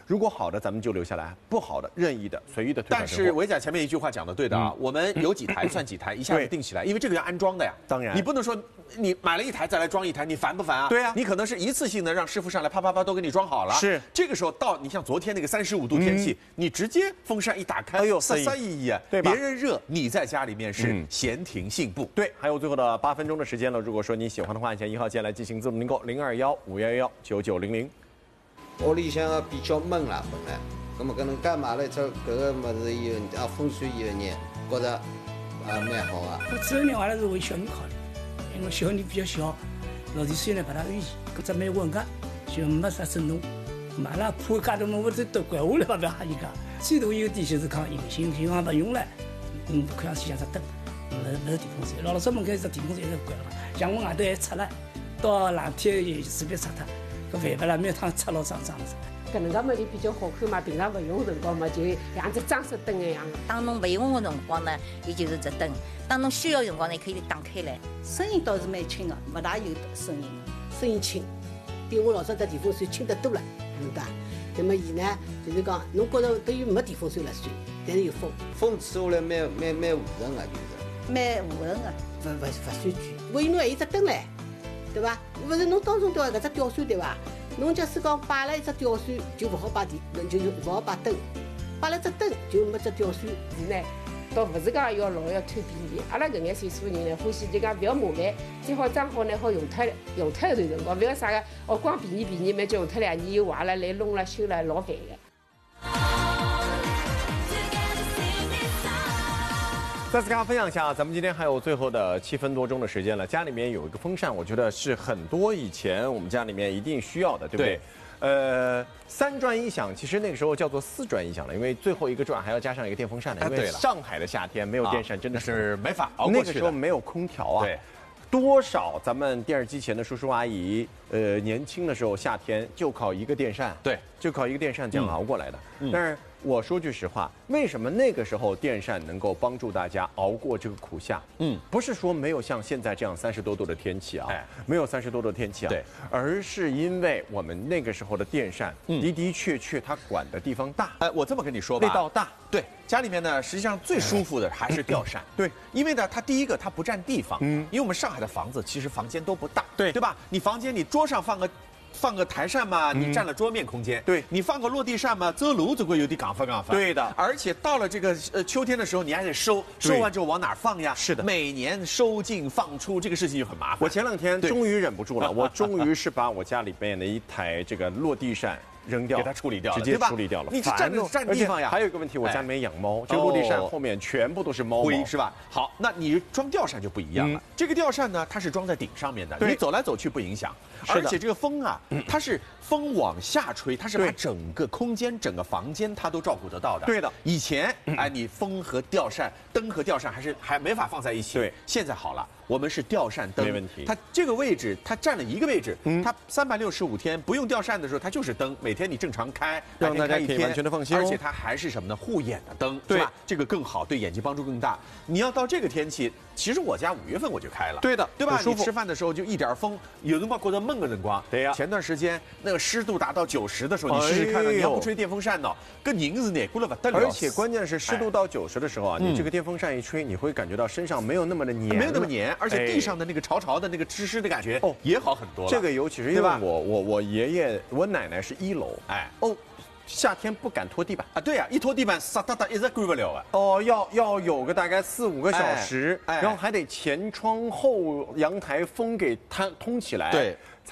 [SPEAKER 1] 如果好的咱们就留下来，不好的任意的随意的退
[SPEAKER 2] 但
[SPEAKER 1] 款退货。
[SPEAKER 2] 是维甲前面一句话讲的对的啊，
[SPEAKER 1] 嗯
[SPEAKER 2] 我们有几台算几台，一下子
[SPEAKER 1] 对
[SPEAKER 2] 定起来，因为这个要安装的呀。
[SPEAKER 1] 当然
[SPEAKER 2] 你不能说你买了一台再来装一台，你烦不烦啊？
[SPEAKER 1] 对啊
[SPEAKER 2] 你可能是一次性的让师傅上来啪啪啪都给你装好了。
[SPEAKER 1] 是
[SPEAKER 2] 这个时候到你像昨天那个三十五度天气，你直接风扇一打开，
[SPEAKER 1] 哎呦
[SPEAKER 2] 三
[SPEAKER 1] 塞
[SPEAKER 2] 三一一啊，
[SPEAKER 1] 对吧
[SPEAKER 2] 别人热，你在家里面是
[SPEAKER 1] 嗯
[SPEAKER 2] 闲庭信步。
[SPEAKER 1] 对，还有最后的八分钟的时间了。如果说你喜欢的话，按下一号键来进行自动订购，零二幺五幺幺九九零零。
[SPEAKER 3] 屋里向个比较闷啦，本来，咁么搿能介买了只搿个物事以后，啊风水以后呢，觉着啊蛮好啊。
[SPEAKER 4] 我主要呢，我还是为小人考虑，因为小人比较小，老弟虽然不大安逸，搿只蛮混个，就没啥震动。买了铺介多弄，我这都拐下来，不要吓人家。最大优点就是讲隐形，银行不用了，嗯，看上去像只灯，勿是勿是电风扇。老老早门口一只电风扇一直关了，像我外头还拆了，到冷天也随便拆脱，搿烦不啦？每趟拆老脏脏的。
[SPEAKER 5] 搿能介么就比较好看嘛，平常勿用辰光嘛，就像只装饰灯一样。
[SPEAKER 6] 当侬勿用的辰光呢，伊就是只灯；当侬需要的辰光呢，可以打开来。
[SPEAKER 7] 声音倒是蛮轻的，勿大有声音，声音轻，比我老早搭电风扇轻得多了，晓得伐？那么伊呢，就是讲，侬觉着等于没电风扇了算，但是有风，
[SPEAKER 3] 风吹下来蛮蛮蛮和顺个，就是。
[SPEAKER 7] 蛮和顺的，勿勿勿算贵。为侬还有只灯唻，对伐？勿是侬当中吊搿只吊扇对伐？侬假使讲摆了一只吊扇，就勿好摆电，就勿好摆灯，摆了只灯就没只吊扇。
[SPEAKER 5] 是呢，倒勿是讲要老要贪便宜。阿拉搿眼岁数人呢，欢喜就讲勿要麻烦，最好装好呢好用脱用脱一段辰光，勿要啥个哦光便宜便宜，蛮叫用脱两年又坏了，来弄了修了，老烦个。
[SPEAKER 1] 再次跟大家分享一下，咱们今天还有最后的七分多钟的时间了。家里面有一个风扇，我觉得是很多以前我们家里面一定需要的，对不对？对呃，三转一响，其实那个时候叫做四转一响了，因为最后一个转还要加上一个电风扇的。因为上海的夏天没有电扇真的是
[SPEAKER 2] 没法熬过去的。
[SPEAKER 1] 那个时候没有空调啊。
[SPEAKER 2] 对。
[SPEAKER 1] 多少咱们电视机前的叔叔阿姨，呃，年轻的时候夏天就靠一个电扇，
[SPEAKER 2] 对，
[SPEAKER 1] 就靠一个电扇这样熬过来的。
[SPEAKER 2] 嗯、
[SPEAKER 1] 但是我说句实话，为什么那个时候电扇能够帮助大家熬过这个苦夏？嗯，不是说没有像现在这样三十多度的天气啊，哎、没有三十多度的天气啊，
[SPEAKER 2] 对，
[SPEAKER 1] 而是因为我们那个时候的电扇
[SPEAKER 2] 嗯、
[SPEAKER 1] 的的确确它管的地方大。
[SPEAKER 2] 哎，我这么跟你说吧，
[SPEAKER 1] 味道大。
[SPEAKER 2] 对，家里面呢，实际上最舒服的还是吊扇。
[SPEAKER 1] 对，
[SPEAKER 2] 因为呢，它第一个它不占地方，
[SPEAKER 1] 嗯，
[SPEAKER 2] 因为我们上海的房子其实房间都不大，
[SPEAKER 1] 对，
[SPEAKER 2] 对吧？你房间你桌上放个放个台扇嘛，你占了桌面空间，
[SPEAKER 1] 对，
[SPEAKER 2] 你放个落地扇嘛，走路总归有点港法港法。
[SPEAKER 1] 对的，
[SPEAKER 2] 而且到了这个呃秋天的时候，你还得收，收完之后往哪儿放呀？
[SPEAKER 1] 是的，
[SPEAKER 2] 每年收进放出这个事情就很麻烦。
[SPEAKER 1] 我前两天终于忍不住了，我终于是把我家里边的一台这个落地扇扔掉，
[SPEAKER 2] 给它处理掉了，
[SPEAKER 1] 直接处理掉了。
[SPEAKER 2] 你占占地方呀。
[SPEAKER 1] 还有一个问题，我家里面养猫，这个落地扇后面全部都是猫毛，
[SPEAKER 2] 是吧？好，那你装吊扇就不一样了。这个吊扇呢，它是装在顶上面的，你走来走去不影响。而且这个风啊，它是风往下吹，它是把整个空间、整个房间它都照顾得到的。
[SPEAKER 1] 对的。
[SPEAKER 2] 以前哎，你风和吊扇、灯和吊扇还是还没法放在一起。
[SPEAKER 1] 对。
[SPEAKER 2] 现在好了。我们是吊扇灯，
[SPEAKER 1] 没问题。
[SPEAKER 2] 它这个位置，它占了一个位置。嗯，它三百六十五天不用吊扇的时候，它就是灯，每天你正常开，
[SPEAKER 1] 让大家可以完全的放心。
[SPEAKER 2] 而且它还是什么呢？护眼的灯，是吧？这个更好，对眼睛帮助更大。你要到这个天气，其实我家五月份我就开了，
[SPEAKER 1] 对的，
[SPEAKER 2] 对吧？你吃饭的时候就一点风，有辰光觉得闷个辰光。
[SPEAKER 1] 对呀。
[SPEAKER 2] 前段时间那个湿度达到九十的时候，你试试看，你要不吹电风扇呢，跟人是难过了不得了。
[SPEAKER 1] 而且关键是湿度到九十的时候啊，你这个电风扇一吹，你会感觉到身上没有那么的黏，
[SPEAKER 2] 没有那么黏，而且地上的那个。那个潮潮的那个湿湿的感觉
[SPEAKER 1] 哦，
[SPEAKER 2] 也好很多了。
[SPEAKER 1] 这个尤其是因为我我我爷爷我奶奶是一楼，哎哦，夏天不敢拖地板
[SPEAKER 2] 啊，对呀、啊，一拖地板沙哒哒一直干不了啊。
[SPEAKER 1] 哦，要要有个大概四五个小时，
[SPEAKER 2] 哎哎、
[SPEAKER 1] 然后还得前窗后阳台风给它通起来，
[SPEAKER 2] 对。